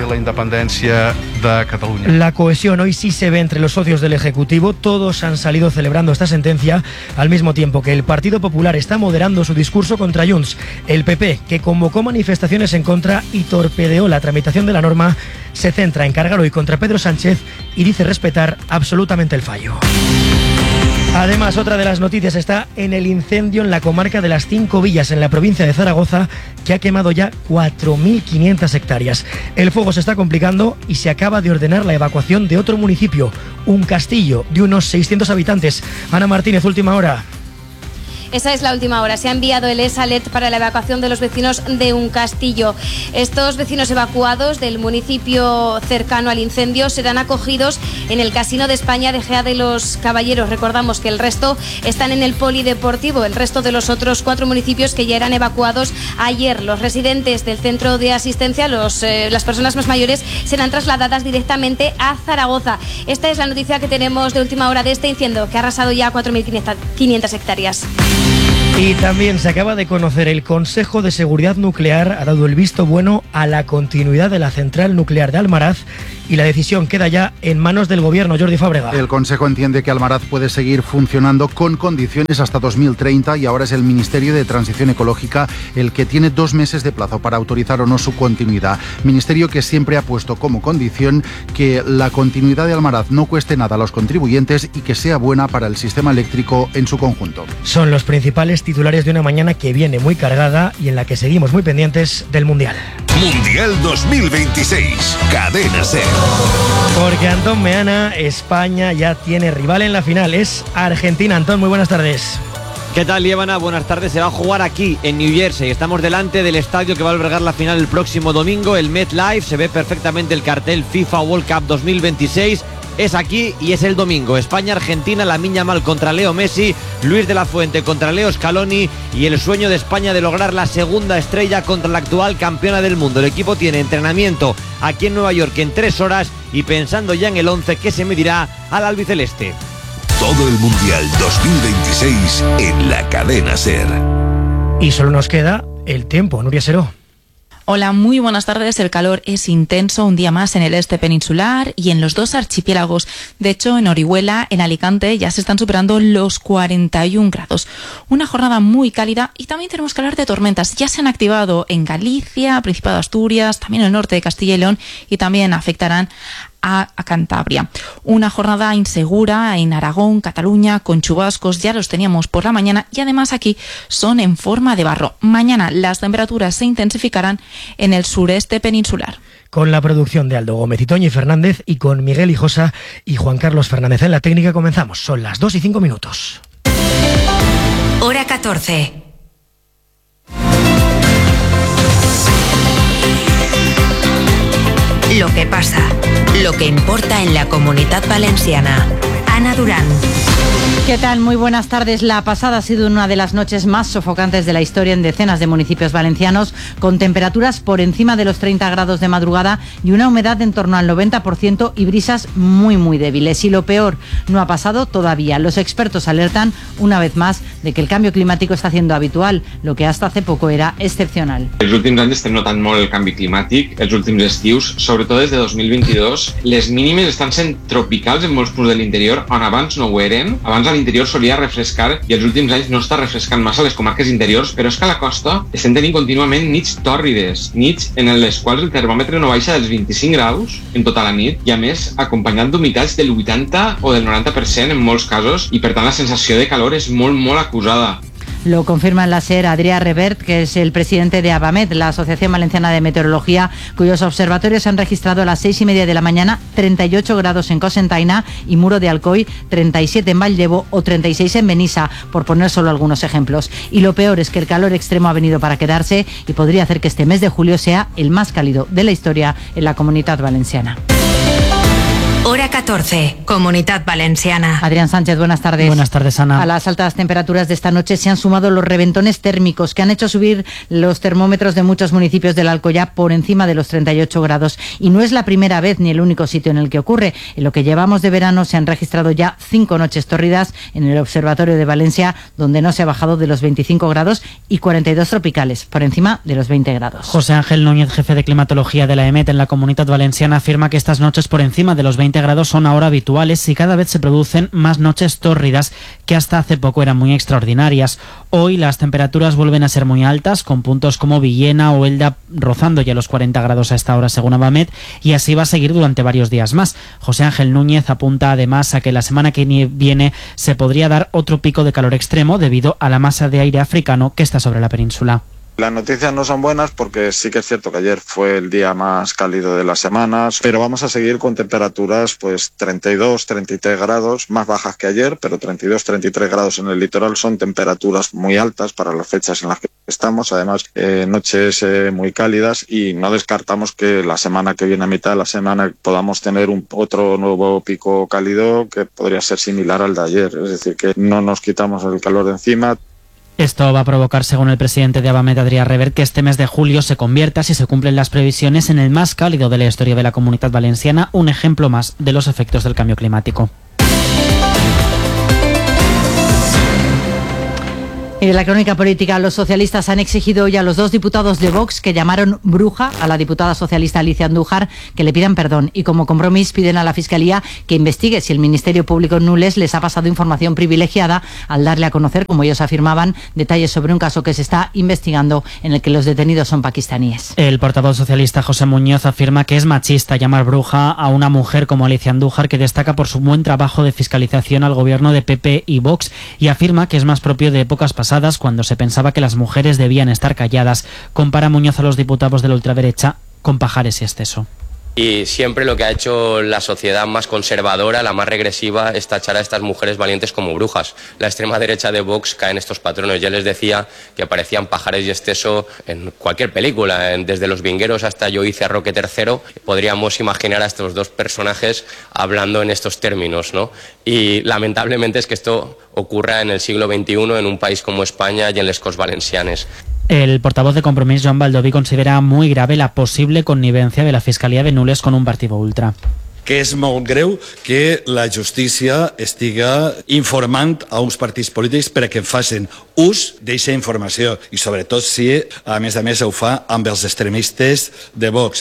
La cohesión hoy sí se ve entre los socios del Ejecutivo. Todos han salido celebrando esta sentencia al mismo tiempo que el Partido Popular está moderando su discurso contra Junts. El P P, que convocó manifestaciones en contra y torpedeó la tramitación de la norma, se centra en cargar hoy contra Pedro Sánchez y dice respetar absolutamente el fallo. Además, otra de las noticias está en el incendio en la comarca de las Cinco Villas, en la provincia de Zaragoza, que ha quemado ya cuatro mil quinientas hectáreas. El fuego se está complicando y se acaba de ordenar la evacuación de otro municipio, un castillo de unos seiscientos habitantes. Ana Martínez, última hora. Esa es la última hora. Se ha enviado el ESALET para la evacuación de los vecinos de un castillo. Estos vecinos evacuados del municipio cercano al incendio serán acogidos en el Casino de España de Gea de los Caballeros. Recordamos que el resto están en el polideportivo, el resto de los otros cuatro municipios que ya eran evacuados ayer. Los residentes del centro de asistencia, los, eh, las personas más mayores, serán trasladadas directamente a Zaragoza. Esta es la noticia que tenemos de última hora de este incendio que ha arrasado ya cuatro mil quinientas hectáreas. Y también se acaba de conocer, el Consejo de Seguridad Nuclear ha dado el visto bueno a la continuidad de la central nuclear de Almaraz y la decisión queda ya en manos del Gobierno. Jordi Fábrega. El Consejo entiende que Almaraz puede seguir funcionando con condiciones hasta dos mil treinta y ahora es el Ministerio de Transición Ecológica el que tiene dos meses de plazo para autorizar o no su continuidad. Ministerio que siempre ha puesto como condición que la continuidad de Almaraz no cueste nada a los contribuyentes y que sea buena para el sistema eléctrico en su conjunto. Son los principales titulares de una mañana que viene muy cargada y en la que seguimos muy pendientes del Mundial. Mundial dos mil veintiséis, Cadena SER. Porque Antón Meana, España ya tiene rival en la final, es Argentina. Antón, muy buenas tardes. ¿Qué tal, Líbana? Buenas tardes. Se va a jugar aquí, en New Jersey. Estamos delante del estadio que va a albergar la final el próximo domingo, el MetLife. Se ve perfectamente el cartel FIFA World Cup dos mil veintiséis. Es aquí y es el domingo. España-Argentina, Lamine Yamal contra Leo Messi, Luis de la Fuente contra Leo Scaloni y el sueño de España de lograr la segunda estrella contra la actual campeona del mundo. El equipo tiene entrenamiento aquí en Nueva York en tres horas y pensando ya en el once que se medirá al albiceleste. Todo el Mundial dos mil veintiséis en la Cadena SER. Y solo nos queda el tiempo, Nuria Seró. Hola, muy buenas tardes. El calor es intenso un día más en el este peninsular y en los dos archipiélagos. De hecho, en Orihuela, en Alicante, ya se están superando los cuarenta y un grados. Una jornada muy cálida y también tenemos que hablar de tormentas. Ya se han activado en Galicia, Principado de Asturias, también en el norte de Castilla y León y también afectarán a, a Cantabria. Una jornada insegura en Aragón, Cataluña, con chubascos, ya los teníamos por la mañana y además aquí son en forma de barro. Mañana las temperaturas se intensificarán en el sureste peninsular. Con la producción de Aldo Gómez y Toñi Fernández y con Miguel Hijosa y Juan Carlos Fernández en la técnica comenzamos. Son las dos y cinco minutos. Hora catorce. Lo que pasa, lo que importa en la Comunitat Valenciana. Ana Durán. ¿Qué tal? Muy buenas tardes. La pasada ha sido una de las noches más sofocantes de la historia en decenas de municipios valencianos, con temperaturas por encima de los treinta grados de madrugada y una humedad en torno al noventa por ciento y brisas muy muy débiles. Y lo peor no ha pasado todavía. Los expertos alertan una vez más de que el cambio climático está haciendo habitual, lo que hasta hace poco era excepcional. Els últims anys estem notant molt el canvi climàtic, els últims estius, sobretot des de dos mil veintidós. Les mínimes estan sent tropicals en molts punts de l'interior, on abans no ho eren. Abans a l'interior solia refrescar i els últims anys no està refrescant massa les comarques interiors, però és que a la costa estem tenint contínuament nits tòrrides, nits en les quals el termòmetre no baixa dels vint-i-cinc graus en tota la nit i a més acompanyat d'humitats del vuitanta o del noranta per cent en molts casos i per tant la sensació de calor és molt molt acusada. Lo confirma en la SER Adrià Revert, que es el presidente de ABAMET, la Asociación Valenciana de Meteorología, cuyos observatorios han registrado a las seis y media de la mañana treinta y ocho grados en Cocentaina y Muro de Alcoy, treinta y siete en Valldebo o treinta y seis en Benissa, por poner solo algunos ejemplos. Y lo peor es que el calor extremo ha venido para quedarse y podría hacer que este mes de julio sea el más cálido de la historia en la Comunitat Valenciana. Hora catorce, Comunitat Valenciana. Adrián Sánchez, buenas tardes. Buenas tardes, Ana. A las altas temperaturas de esta noche se han sumado los reventones térmicos que han hecho subir los termómetros de muchos municipios del Alcoyá por encima de los treinta y ocho grados. Y no es la primera vez ni el único sitio en el que ocurre. En lo que llevamos de verano se han registrado ya cinco noches tórridas en el Observatorio de Valencia, donde no se ha bajado de los veinticinco grados, y cuarenta y dos tropicales, por encima de los veinte grados. José Ángel Núñez, jefe de climatología de la EMET en la Comunitat Valenciana, afirma que estas noches por encima de los veinte grados son ahora habituales y cada vez se producen más noches tórridas que hasta hace poco eran muy extraordinarias. Hoy las temperaturas vuelven a ser muy altas, con puntos como Villena o Elda rozando ya los cuarenta grados a esta hora según ABAMET, y así va a seguir durante varios días más. José Ángel Núñez apunta además a que la semana que viene se podría dar otro pico de calor extremo debido a la masa de aire africano que está sobre la península. Las noticias no son buenas porque sí que es cierto que ayer fue el día más cálido de las semanas, pero vamos a seguir con temperaturas pues treinta y dos, treinta y tres grados, más bajas que ayer, pero treinta y dos, treinta y tres grados en el litoral son temperaturas muy altas para las fechas en las que estamos, además eh, noches eh, muy cálidas, y no descartamos que la semana que viene, a mitad de la semana, podamos tener un otro nuevo pico cálido que podría ser similar al de ayer, es decir, que no nos quitamos el calor de encima. Esto va a provocar, según el presidente de Avamed, Adrià Revert, que este mes de julio se convierta, si se cumplen las previsiones, en el más cálido de la historia de la Comunitat Valenciana, un ejemplo más de los efectos del cambio climático. En la crónica política, los socialistas han exigido hoy a los dos diputados de Vox que llamaron bruja a la diputada socialista Alicia Andújar que le pidan perdón, y como compromiso piden a la Fiscalía que investigue si el Ministerio Público en Nules les ha pasado información privilegiada al darle a conocer, como ellos afirmaban, detalles sobre un caso que se está investigando en el que los detenidos son pakistaníes. El portavoz socialista José Muñoz afirma que es machista llamar bruja a una mujer como Alicia Andújar, que destaca por su buen trabajo de fiscalización al gobierno de P P y Vox, y afirma que es más propio de épocas pasadas, cuando se pensaba que las mujeres debían estar calladas. Compara Muñoz a los diputados de la ultraderecha con pajares y exceso. Y siempre lo que ha hecho la sociedad más conservadora, la más regresiva, es tachar a estas mujeres valientes como brujas. La extrema derecha de Vox cae en estos patrones. Ya les decía que parecían pajares y exceso en cualquier película, desde Los Vingueros hasta Yo hice a Roque tercero. Podríamos imaginar a estos dos personajes hablando en estos términos, ¿no? Y lamentablemente es que esto ocurra en el siglo veintiuno en un país como España y en les Corts Valencianes. El portavoz de Compromís, Joan Baldoví, considera muy grave la posible connivencia de la Fiscalia de Nules con un partido ultra. Que és molt greu que la justícia estiga informant a uns partits polítics perquè facin ús d'aquesta informació, i sobretot si, a més a més, ho fa amb els extremistes de Vox.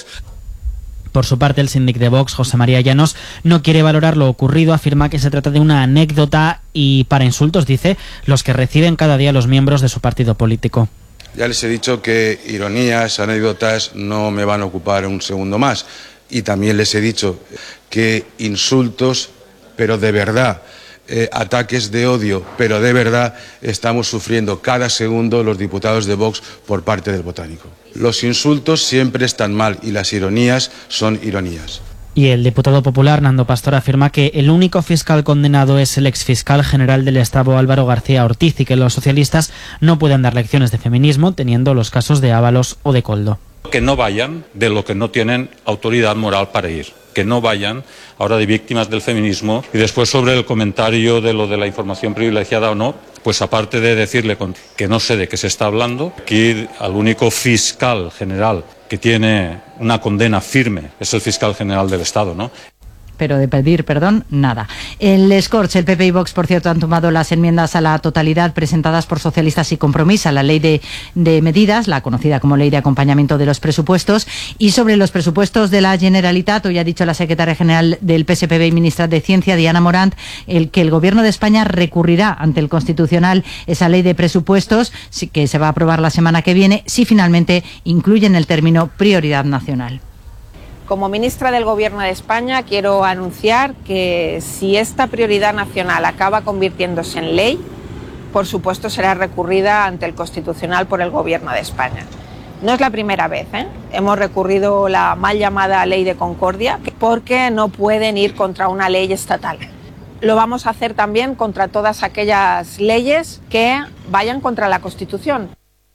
Por su parte, el síndic de Vox, José María Llanos, no quiere valorar lo ocurrido, afirma que se trata de una anécdota y, para insultos, dice, los que reciben cada día los miembros de su partido político. Ya les he dicho que ironías, anécdotas no me van a ocupar un segundo más. Y también les he dicho que insultos, pero de verdad, eh, ataques de odio, pero de verdad, estamos sufriendo cada segundo los diputados de Vox por parte del Botánico. Los insultos siempre están mal y las ironías son ironías. Y el diputado popular, Nando Pastor, afirma que el único fiscal condenado es el exfiscal general del Estado, Álvaro García Ortiz, y que los socialistas no pueden dar lecciones de feminismo teniendo los casos de Ábalos o de Koldo. Que no vayan de lo que no tienen autoridad moral para ir. Que no vayan ahora de víctimas del feminismo. Y después, sobre el comentario de lo de la información privilegiada o no, pues aparte de decirle que no sé de qué se está hablando, aquí al único fiscal general que tiene una condena firme es el fiscal general del Estado, ¿no? Pero de pedir perdón, nada. En Les Corts, el P P y Vox, por cierto, han tomado las enmiendas a la totalidad presentadas por socialistas y Compromís a la ley de, de medidas, la conocida como ley de acompañamiento de los presupuestos. Y sobre los presupuestos de la Generalitat, hoy ha dicho la secretaria general del P S P B y ministra de Ciencia, Diana Morant, el que el Gobierno de España recurrirá ante el Constitucional esa ley de presupuestos, que se va a aprobar la semana que viene, si finalmente incluyen el término prioridad nacional. Como ministra del Gobierno de España quiero anunciar que si esta prioridad nacional acaba convirtiéndose en ley, por supuesto será recurrida ante el Constitucional por el Gobierno de España. No es la primera vez, ¿eh? Hemos recurrido la mal llamada Ley de Concordia porque no pueden ir contra una ley estatal. Lo vamos a hacer también contra todas aquellas leyes que vayan contra la Constitución.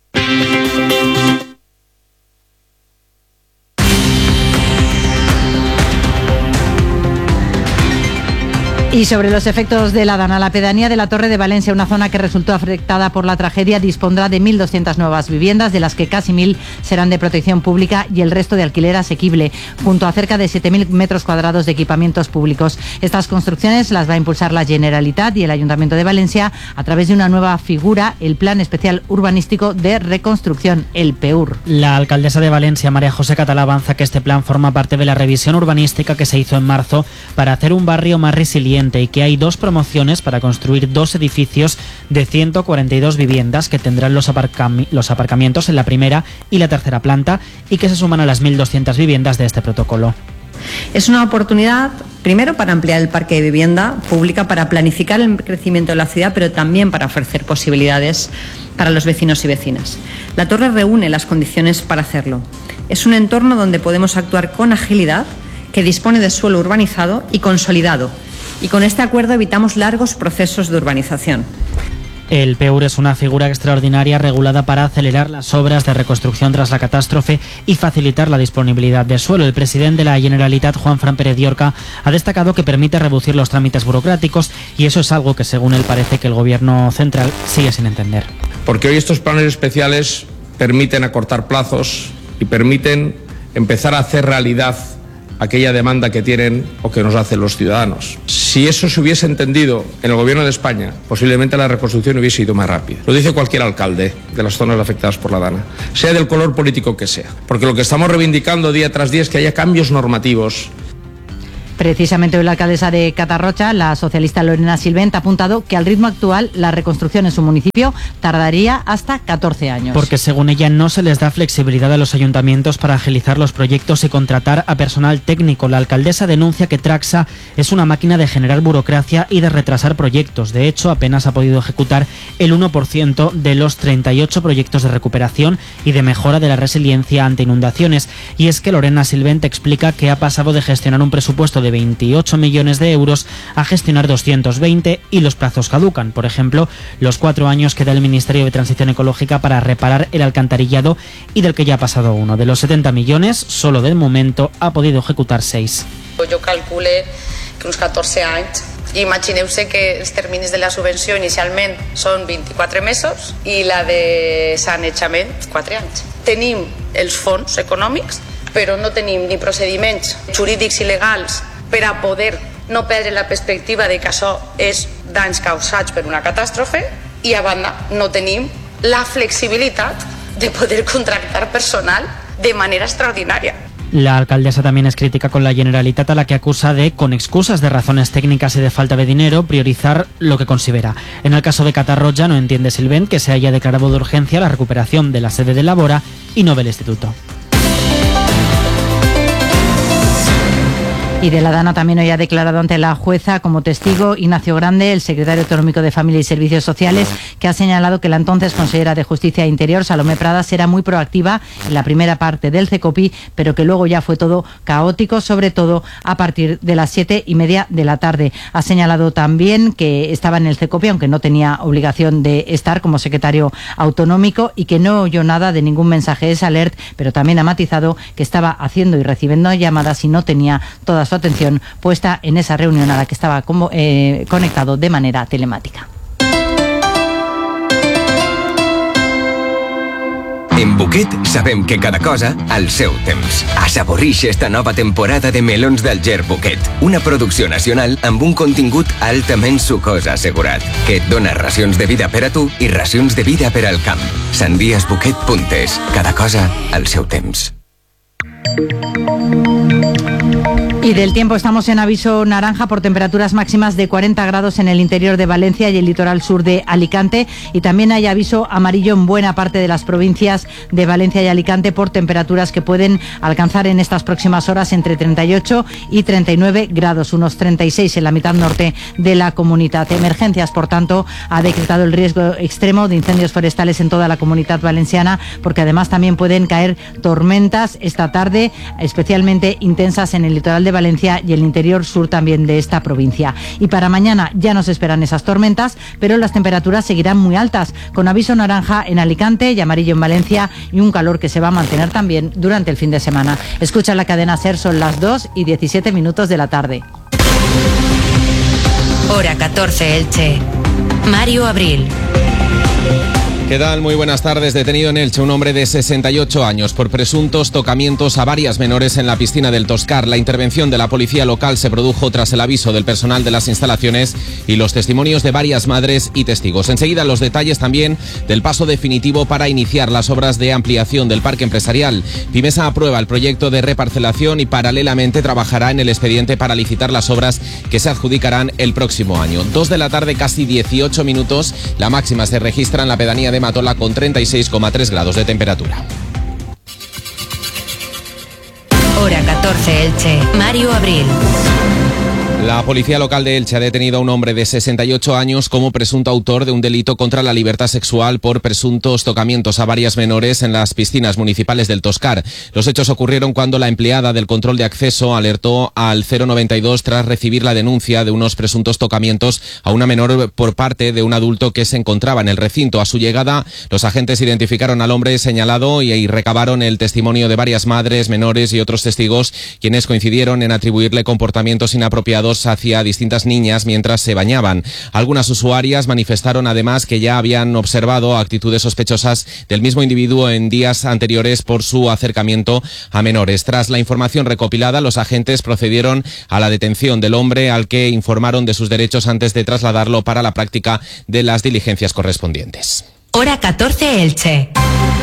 Y sobre los efectos del Adán, la pedanía de la Torre de Valencia, una zona que resultó afectada por la tragedia, dispondrá de mil doscientas nuevas viviendas, de las que casi mil serán de protección pública y el resto de alquiler asequible, junto a cerca de siete mil metros cuadrados de equipamientos públicos. Estas construcciones las va a impulsar la Generalitat y el Ayuntamiento de Valencia a través de una nueva figura, el Plan Especial Urbanístico de Reconstrucción, el P E U R. La alcaldesa de Valencia, María José Catalá, avanza que este plan forma parte de la revisión urbanística que se hizo en marzo para hacer un barrio más resiliente, y que hay dos promociones para construir dos edificios de ciento cuarenta y dos viviendas que tendrán los, aparcami- los aparcamientos en la primera y la tercera planta y que se suman a las mil doscientas viviendas de este protocolo. Es una oportunidad, primero, para ampliar el parque de vivienda pública, para planificar el crecimiento de la ciudad, pero también para ofrecer posibilidades para los vecinos y vecinas. La torre reúne las condiciones para hacerlo. Es un entorno donde podemos actuar con agilidad, que dispone de suelo urbanizado y consolidado, y con este acuerdo evitamos largos procesos de urbanización. El P E U R es una figura extraordinaria regulada para acelerar las obras de reconstrucción tras la catástrofe y facilitar la disponibilidad de suelo. El presidente de la Generalitat, Juanfran Pérez Llorca, ha destacado que permite reducir los trámites burocráticos y eso es algo que, según él, parece que el Gobierno central sigue sin entender. Porque hoy estos planes especiales permiten acortar plazos y permiten empezar a hacer realidad aquella demanda que tienen o que nos hacen los ciudadanos. Si eso se hubiese entendido en el Gobierno de España, posiblemente la reconstrucción hubiese ido más rápida. Lo dice cualquier alcalde de las zonas afectadas por la Dana, sea del color político que sea. Porque lo que estamos reivindicando día tras día es que haya cambios normativos. Precisamente hoy la alcaldesa de Catarroja, la socialista Lorena Silvent, ha apuntado que al ritmo actual la reconstrucción en su municipio tardaría hasta catorce años. Porque según ella no se les da flexibilidad a los ayuntamientos para agilizar los proyectos y contratar a personal técnico. La alcaldesa denuncia que Traxa es una máquina de generar burocracia y de retrasar proyectos. De hecho, apenas ha podido ejecutar el uno por ciento de los treinta y ocho proyectos de recuperación y de mejora de la resiliencia ante inundaciones. Y es que Lorena Silvent explica que ha pasado de gestionar un presupuesto de veintiocho millones de euros a gestionar doscientos veinte y los plazos caducan. Por ejemplo, los cuatro años que da el Ministerio de Transición Ecológica para reparar el alcantarillado y del que ya ha pasado uno. De los setenta millones, solo del momento ha podido ejecutar seis. Jo calcule que uns catorze anys. I imagineu-se que els terminis de la subvenció inicialment són vint-i-quatre mesos i la de sanejament quatre anys. Tenim els fons econòmics, però no tenim ni procediments jurídics i legals per a poder no perdre la perspectiva de que això és danys causats per una catàstrofe i, a banda, no tenim la flexibilitat de poder contractar personal de manera extraordinaria. La alcaldesa también es crítica con la Generalitat, a la que acusa de, con excusas de razones técnicas y de falta de dinero, priorizar lo que considera. En el caso de Catarroja no entiende Silvent que se haya declarado de urgencia la recuperación de la sede de Labora y no del instituto. Y de la Dana también hoy ha declarado ante la jueza como testigo Ignacio Grande, el secretario autonómico de Familia y Servicios Sociales, que ha señalado que la entonces consejera de Justicia e Interior, Salomé Pradas, era muy proactiva en la primera parte del CECOPI, pero que luego ya fue todo caótico, sobre todo a partir de las siete y media de la tarde. Ha señalado también que estaba en el CECOPI, aunque no tenía obligación de estar como secretario autonómico, y que no oyó nada de ningún mensaje de Salert, pero también ha matizado que estaba haciendo y recibiendo llamadas y no tenía todas su atención puesta en esa reunión a la que estaba como, eh, conectado de manera telemática. En Buquet sabem que cada cosa al seu temps. Assaborix esta nova temporada de Melons d'Alger Buquet, una producció nacional amb un contingut altament sucós assegurat, que et dona racions de vida per a tu i racions de vida per al camp. sandies buquet punt es. Cada cosa al seu temps. Y del tiempo, estamos en aviso naranja por temperaturas máximas de cuarenta grados en el interior de Valencia y el litoral sur de Alicante, y también hay aviso amarillo en buena parte de las provincias de Valencia y Alicante por temperaturas que pueden alcanzar en estas próximas horas entre treinta y ocho y treinta y nueve grados, unos treinta y seis en la mitad norte de la comunidad. Emergencias, por tanto, ha decretado el riesgo extremo de incendios forestales en toda la comunidad valenciana, porque además también pueden caer tormentas esta tarde, especialmente intensas en el litoral de Valencia y el interior sur también de esta provincia. Y para mañana ya nos esperan esas tormentas, pero las temperaturas seguirán muy altas, con aviso naranja en Alicante y amarillo en Valencia, y un calor que se va a mantener también durante el fin de semana. Escucha la cadena SER, son las dos y diecisiete minutos de la tarde. Hora catorce, Elche. Mario Abril. ¿Qué tal? Muy buenas tardes. Detenido en Elche un hombre de sesenta y ocho años por presuntos tocamientos a varias menores en la piscina del Toscar. La intervención de la policía local se produjo tras el aviso del personal de las instalaciones y los testimonios de varias madres y testigos. Enseguida los detalles también del paso definitivo para iniciar las obras de ampliación del parque empresarial. Pimesa aprueba el proyecto de reparcelación y paralelamente trabajará en el expediente para licitar las obras que se adjudicarán el próximo año. Dos de la tarde, casi dieciocho minutos. La máxima se registra en la pedanía de Matola con treinta y seis coma tres grados de temperatura. Hora catorce Elche. Mario Abril. La policía local de Elche ha detenido a un hombre de sesenta y ocho años como presunto autor de un delito contra la libertad sexual por presuntos tocamientos a varias menores en las piscinas municipales del Toscar. Los hechos ocurrieron cuando la empleada del control de acceso alertó al cero noventa y dos tras recibir la denuncia de unos presuntos tocamientos a una menor por parte de un adulto que se encontraba en el recinto. A su llegada, los agentes identificaron al hombre señalado y, y recabaron el testimonio de varias madres, menores y otros testigos, quienes coincidieron en atribuirle comportamientos inapropiados hacia distintas niñas mientras se bañaban. Algunas usuarias manifestaron además que ya habían observado actitudes sospechosas del mismo individuo en días anteriores por su acercamiento a menores. Tras la información recopilada, los agentes procedieron a la detención del hombre, al que informaron de sus derechos antes de trasladarlo para la práctica de las diligencias correspondientes. Hora catorce Elche.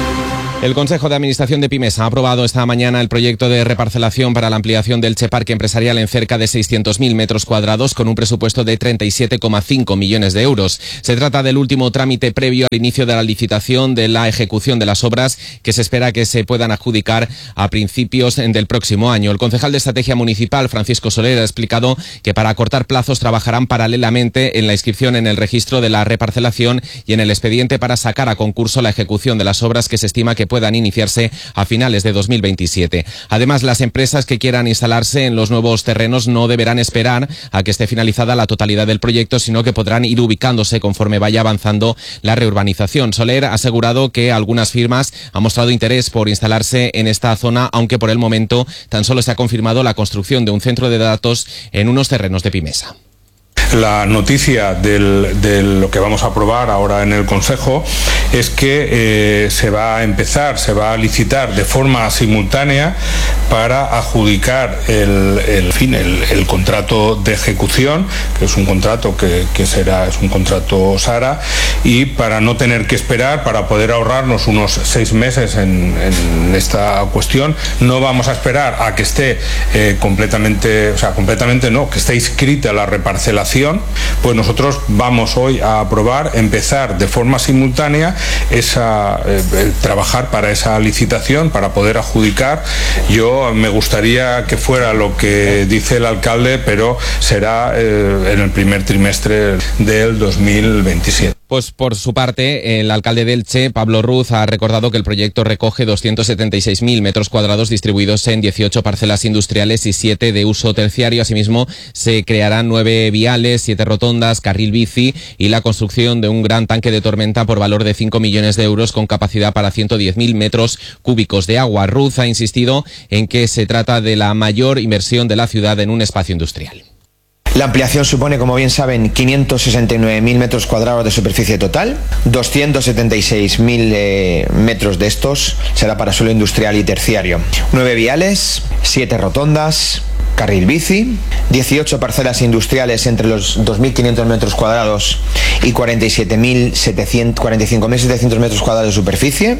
El Consejo de Administración de Pimesa ha aprobado esta mañana el proyecto de reparcelación para la ampliación del Elche Parque Empresarial en cerca de seiscientos mil metros cuadrados con un presupuesto de treinta y siete coma cinco millones de euros. Se trata del último trámite previo al inicio de la licitación de la ejecución de las obras, que se espera que se puedan adjudicar a principios del próximo año. El concejal de Estrategia Municipal, Francisco Soler, ha explicado que para acortar plazos trabajarán paralelamente en la inscripción en el registro de la reparcelación y en el expediente para sacar a concurso la ejecución de las obras, que se estima que puedan iniciarse a finales de dos mil veintisiete. Además, las empresas que quieran instalarse en los nuevos terrenos no deberán esperar a que esté finalizada la totalidad del proyecto, sino que podrán ir ubicándose conforme vaya avanzando la reurbanización. Soler ha asegurado que algunas firmas han mostrado interés por instalarse en esta zona, aunque por el momento tan solo se ha confirmado la construcción de un centro de datos en unos terrenos de Pimesa. La noticia del, de lo que vamos a aprobar ahora en el Consejo es que eh, se va a empezar, se va a licitar de forma simultánea para adjudicar el, el, fin, el, el contrato de ejecución, que es un contrato que, que será es un contrato SARA, y para no tener que esperar, para poder ahorrarnos unos seis meses en, en esta cuestión, no vamos a esperar a que esté eh, completamente, o sea, completamente no, que esté inscrita la reparcelación. Pues nosotros vamos hoy a aprobar, empezar de forma simultánea esa, eh, trabajar para esa licitación, para poder adjudicar. Yo me gustaría que fuera lo que dice el alcalde, pero será eh, en el primer trimestre del dos mil veintisiete. Pues por su parte, el alcalde de Elche, Pablo Ruz, ha recordado que el proyecto recoge doscientos setenta y seis mil metros cuadrados distribuidos en dieciocho parcelas industriales y siete de uso terciario. Asimismo, se crearán nueve viales, siete rotondas, carril bici y la construcción de un gran tanque de tormenta por valor de cinco millones de euros con capacidad para ciento diez mil metros cúbicos de agua. Ruz ha insistido en que se trata de la mayor inversión de la ciudad en un espacio industrial. La ampliación supone, como bien saben, quinientos sesenta y nueve mil metros cuadrados de superficie total, doscientos setenta y seis mil eh, metros de estos será para suelo industrial y terciario. Nueve viales, siete rotondas, carril bici, dieciocho parcelas industriales entre los dos mil quinientos metros cuadrados y cuarenta y siete mil setecientos, cuarenta y cinco mil setecientos metros cuadrados de superficie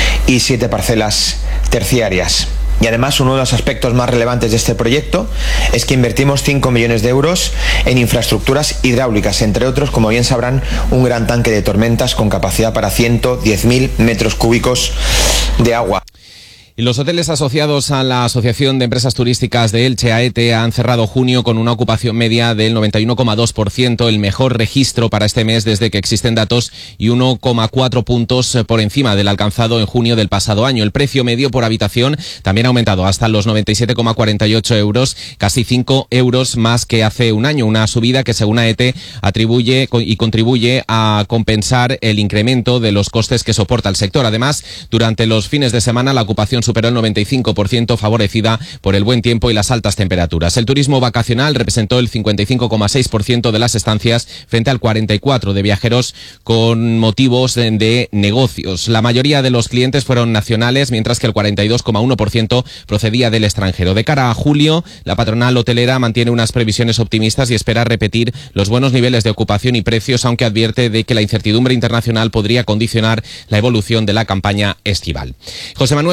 y siete parcelas terciarias. Y además, uno de los aspectos más relevantes de este proyecto es que invertimos cinco millones de euros en infraestructuras hidráulicas, entre otros, como bien sabrán, un gran tanque de tormentas con capacidad para ciento diez mil metros cúbicos de agua. Y los hoteles asociados a la Asociación de Empresas Turísticas de Elche, AETE, han cerrado junio con una ocupación media del noventa y uno coma dos por ciento, el mejor registro para este mes desde que existen datos, y uno coma cuatro puntos por encima del alcanzado en junio del pasado año. El precio medio por habitación también ha aumentado hasta los noventa y siete coma cuarenta y ocho euros, casi cinco euros más que hace un año, una subida que según AETE atribuye y contribuye a compensar el incremento de los costes que soporta el sector. Además, durante los fines de semana la ocupación superó el noventa y cinco por ciento, favorecida por el buen tiempo y las altas temperaturas. El turismo vacacional representó el cincuenta y cinco coma seis por ciento de las estancias frente al cuarenta y cuatro por ciento de viajeros con motivos de negocios. La mayoría de los clientes fueron nacionales, mientras que el cuarenta y dos coma uno por ciento procedía del extranjero. De cara a julio, la patronal hotelera mantiene unas previsiones optimistas y espera repetir los buenos niveles de ocupación y precios, aunque advierte de que la incertidumbre internacional podría condicionar la evolución de la campaña estival. José Manuel Sabuco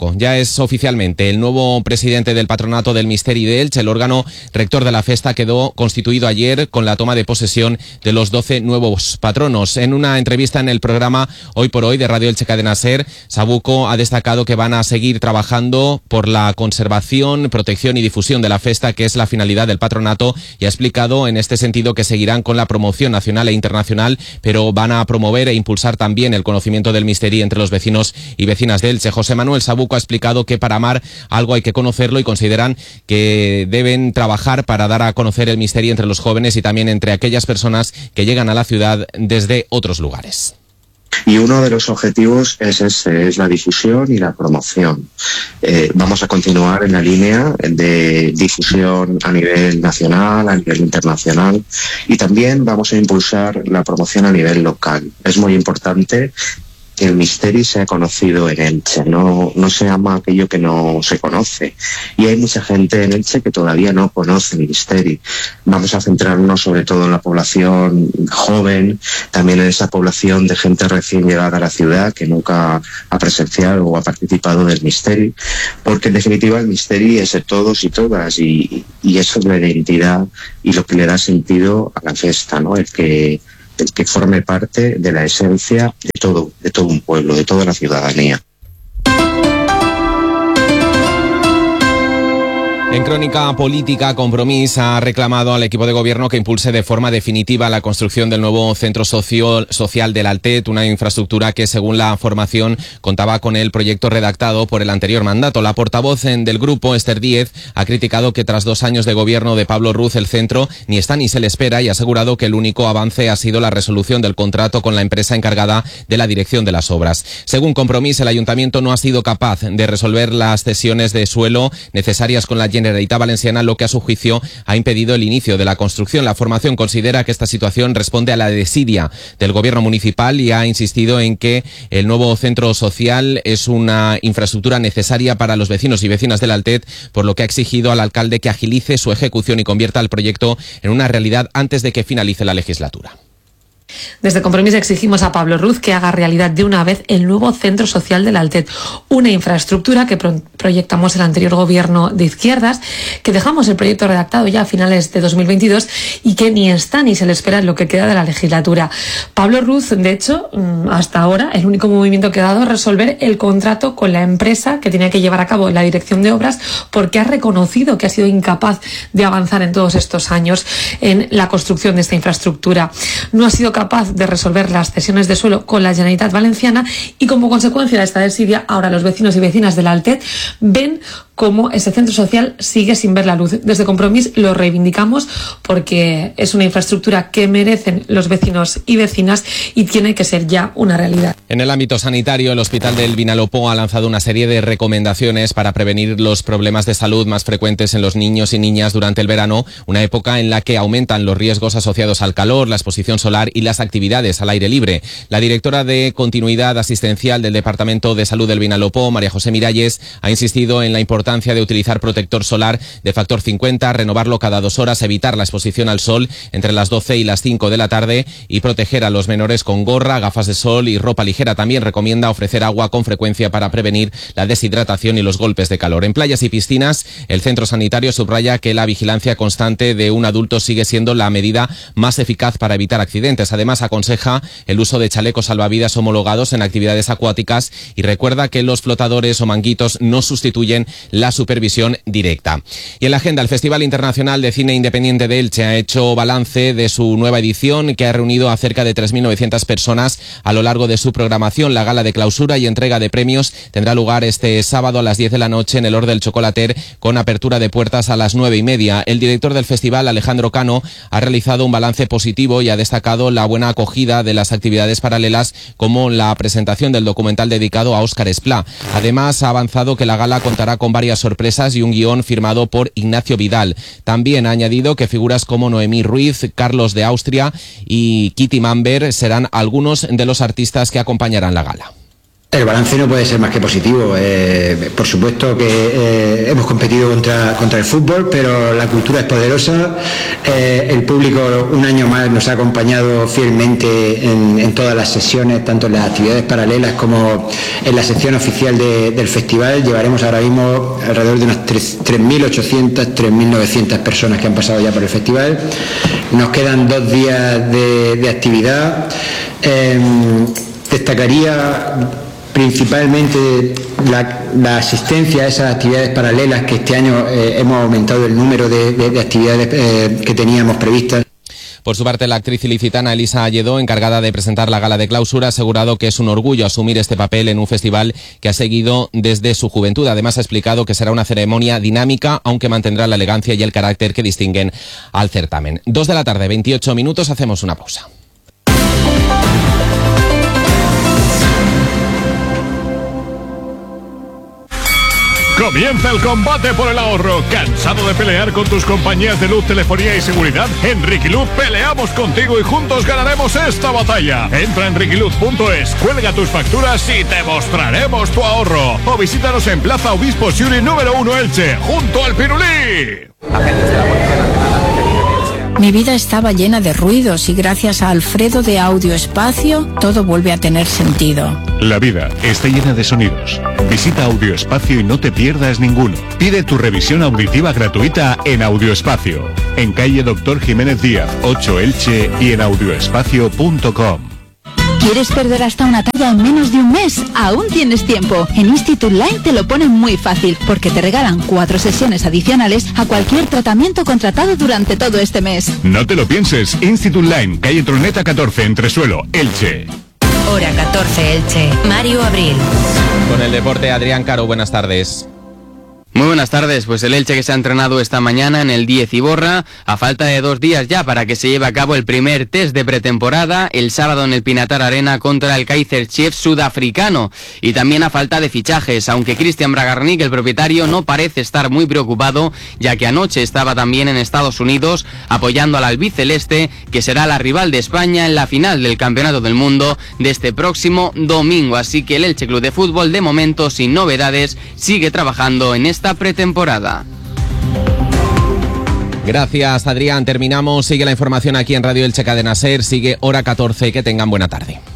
Sabuco ya es oficialmente el nuevo presidente del Patronato del Misteri de Elche. El órgano rector de la festa quedó constituido ayer con la toma de posesión de los doce nuevos patronos. En una entrevista en el programa Hoy por Hoy de Radio Elche Cadena Ser, Sabuco ha destacado que van a seguir trabajando por la conservación, protección y difusión de la festa, que es la finalidad del patronato, y ha explicado en este sentido que seguirán con la promoción nacional e internacional, pero van a promover e impulsar también el conocimiento del Misteri entre los vecinos y vecinas de Elche. José Manuel Sabuco ha explicado que para amar algo hay que conocerlo y consideran que deben trabajar para dar a conocer el Misteri entre los jóvenes y también entre aquellas personas que llegan a la ciudad desde otros lugares. Y uno de los objetivos es ese, es la difusión y la promoción. Eh, vamos a continuar en la línea de difusión a nivel nacional, a nivel internacional, y también vamos a impulsar la promoción a nivel local. Es muy importante que el Misteri sea conocido en Elche, no, no se ama aquello que no se conoce. Y hay mucha gente en Elche que todavía no conoce el Misteri. Vamos a centrarnos sobre todo en la población joven, también en esa población de gente recién llegada a la ciudad que nunca ha presenciado o ha participado del Misteri, porque en definitiva el Misteri es de todos y todas, y, y eso es la identidad y lo que le da sentido a la fiesta, ¿no? El que el que forme parte de la esencia de todo, de todo un pueblo, de toda la ciudadanía. En crónica política, Compromís ha reclamado al equipo de gobierno que impulse de forma definitiva la construcción del nuevo centro socio, social del Altet, una infraestructura que, según la formación, contaba con el proyecto redactado por el anterior mandato. La portavoz del grupo, Esther Díez, ha criticado que tras dos años de gobierno de Pablo Ruz el centro ni está ni se le espera, y ha asegurado que el único avance ha sido la resolución del contrato con la empresa encargada de la dirección de las obras. Según Compromís, el ayuntamiento no ha sido capaz de resolver las cesiones de suelo necesarias con la Generalitat Valenciana, lo que a su juicio ha impedido el inicio de la construcción. La formación considera que esta situación responde a la desidia del gobierno municipal y ha insistido en que el nuevo centro social es una infraestructura necesaria para los vecinos y vecinas del Altet, por lo que ha exigido al alcalde que agilice su ejecución y convierta el proyecto en una realidad antes de que finalice la legislatura. Desde Compromís exigimos a Pablo Ruz que haga realidad de una vez el nuevo centro social del Altet, una infraestructura que pro proyectamos el anterior gobierno de izquierdas, que dejamos el proyecto redactado ya a finales de dos mil veintidós y que ni está ni se le espera en lo que queda de la legislatura. Pablo Ruz, de hecho, hasta ahora el único movimiento que ha dado es resolver el contrato con la empresa que tenía que llevar a cabo la dirección de obras, porque ha reconocido que ha sido incapaz de avanzar en todos estos años en la construcción de esta infraestructura. No ha sido capaz de resolver las cesiones de suelo con la Generalitat Valenciana, y como consecuencia de esta desidia, ahora los vecinos y vecinas del Altet ven cómo ese centro social sigue sin ver la luz. Desde Compromís lo reivindicamos porque es una infraestructura que merecen los vecinos y vecinas y tiene que ser ya una realidad. En el ámbito sanitario, el Hospital del Vinalopó ha lanzado una serie de recomendaciones para prevenir los problemas de salud más frecuentes en los niños y niñas durante el verano, una época en la que aumentan los riesgos asociados al calor, la exposición solar y las actividades al aire libre. La directora de Continuidad Asistencial del Departamento de Salud del Vinalopó, María José Miralles, ha insistido en la importancia de utilizar protector solar de factor cincuenta, renovarlo cada dos horas, evitar la exposición al sol entre las doce y las cinco de la tarde y proteger a los menores con gorra, gafas de sol y ropa ligera. También recomienda ofrecer agua con frecuencia para prevenir la deshidratación y los golpes de calor. En playas y piscinas, el centro sanitario subraya que la vigilancia constante de un adulto sigue siendo la medida más eficaz para evitar accidentes. Además, aconseja el uso de chalecos salvavidas homologados en actividades acuáticas y recuerda que los flotadores o manguitos no sustituyen la supervisión directa. Y en la agenda, el Festival Internacional de Cine Independiente de Elche ha hecho balance de su nueva edición, que ha reunido a cerca de tres mil novecientas personas a lo largo de su programación. La gala de clausura y entrega de premios tendrá lugar este sábado a las diez de la noche en el Hort del Chocolater, con apertura de puertas a las nueve y media. El director del festival, Alejandro Cano, ha realizado un balance positivo y ha destacado la buena acogida de las actividades paralelas, como la presentación del documental dedicado a Óscar Esplá. Además, ha avanzado que la gala contará con varias sorpresas y un guión firmado por Ignacio Vidal. También ha añadido que figuras como Noemí Ruiz, Carlos de Austria y Kitty Mamber serán algunos de los artistas que acompañarán la gala. El balance no puede ser más que positivo. Eh, por supuesto que eh, hemos competido contra, contra el fútbol, pero la cultura es poderosa. Eh, el público un año más nos ha acompañado fielmente en, en todas las sesiones, tanto en las actividades paralelas como en la sección oficial de, del festival. Llevaremos ahora mismo alrededor de unas tres mil ochocientas, tres mil novecientas personas que han pasado ya por el festival. Nos quedan dos días de, de actividad. Eh, destacaría principalmente la, la asistencia a esas actividades paralelas, que este año eh, hemos aumentado el número de, de, de actividades eh, que teníamos previstas. Por su parte, la actriz ilicitana Elisa Lledó, encargada de presentar la gala de clausura, ha asegurado que es un orgullo asumir este papel en un festival que ha seguido desde su juventud. Además, ha explicado que será una ceremonia dinámica, aunque mantendrá la elegancia y el carácter que distinguen al certamen. Dos de la tarde, veintiocho minutos, hacemos una pausa. Comienza el combate por el ahorro. ¿Cansado de pelear con tus compañías de luz, telefonía y seguridad? En Riquiluz peleamos contigo y juntos ganaremos esta batalla. Entra en riquiluz punto es, cuelga tus facturas y te mostraremos tu ahorro. O visítanos en Plaza Obispo Siuri número uno Elche, junto al Pirulí. Mi vida estaba llena de ruidos y gracias a Alfredo de Audio Espacio todo vuelve a tener sentido. La vida está llena de sonidos. Visita Audio Espacio y no te pierdas ninguno. Pide tu revisión auditiva gratuita en Audio Espacio, en calle Doctor Jiménez Díaz, ocho Elche y en audioespacio punto com. ¿Quieres perder hasta una talla en menos de un mes? Aún tienes tiempo. En Institute Line te lo ponen muy fácil, porque te regalan cuatro sesiones adicionales a cualquier tratamiento contratado durante todo este mes. No te lo pienses. Institute Line, calle Troneta catorce, Entresuelo, Elche. Hora catorce, Elche. Mario Abril. Con el deporte, Adrián Caro, buenas tardes. Muy buenas tardes, pues el Elche que se ha entrenado esta mañana en el diez Iborra, a falta de dos días ya para que se lleve a cabo el primer test de pretemporada, el sábado en el Pinatar Arena contra el Kaiserchiefs sudafricano, y también a falta de fichajes, aunque Cristian Bragarnik, el propietario, no parece estar muy preocupado, ya que anoche estaba también en Estados Unidos apoyando al albiceleste, que será la rival de España en la final del Campeonato del Mundo de este próximo domingo, así que el Elche Club de Fútbol, de momento sin novedades, sigue trabajando en este esta pretemporada. Gracias, Adrián. Terminamos. Sigue la información aquí en Radio Elche Cadena Ser. Sigue Hora catorce. Que tengan buena tarde.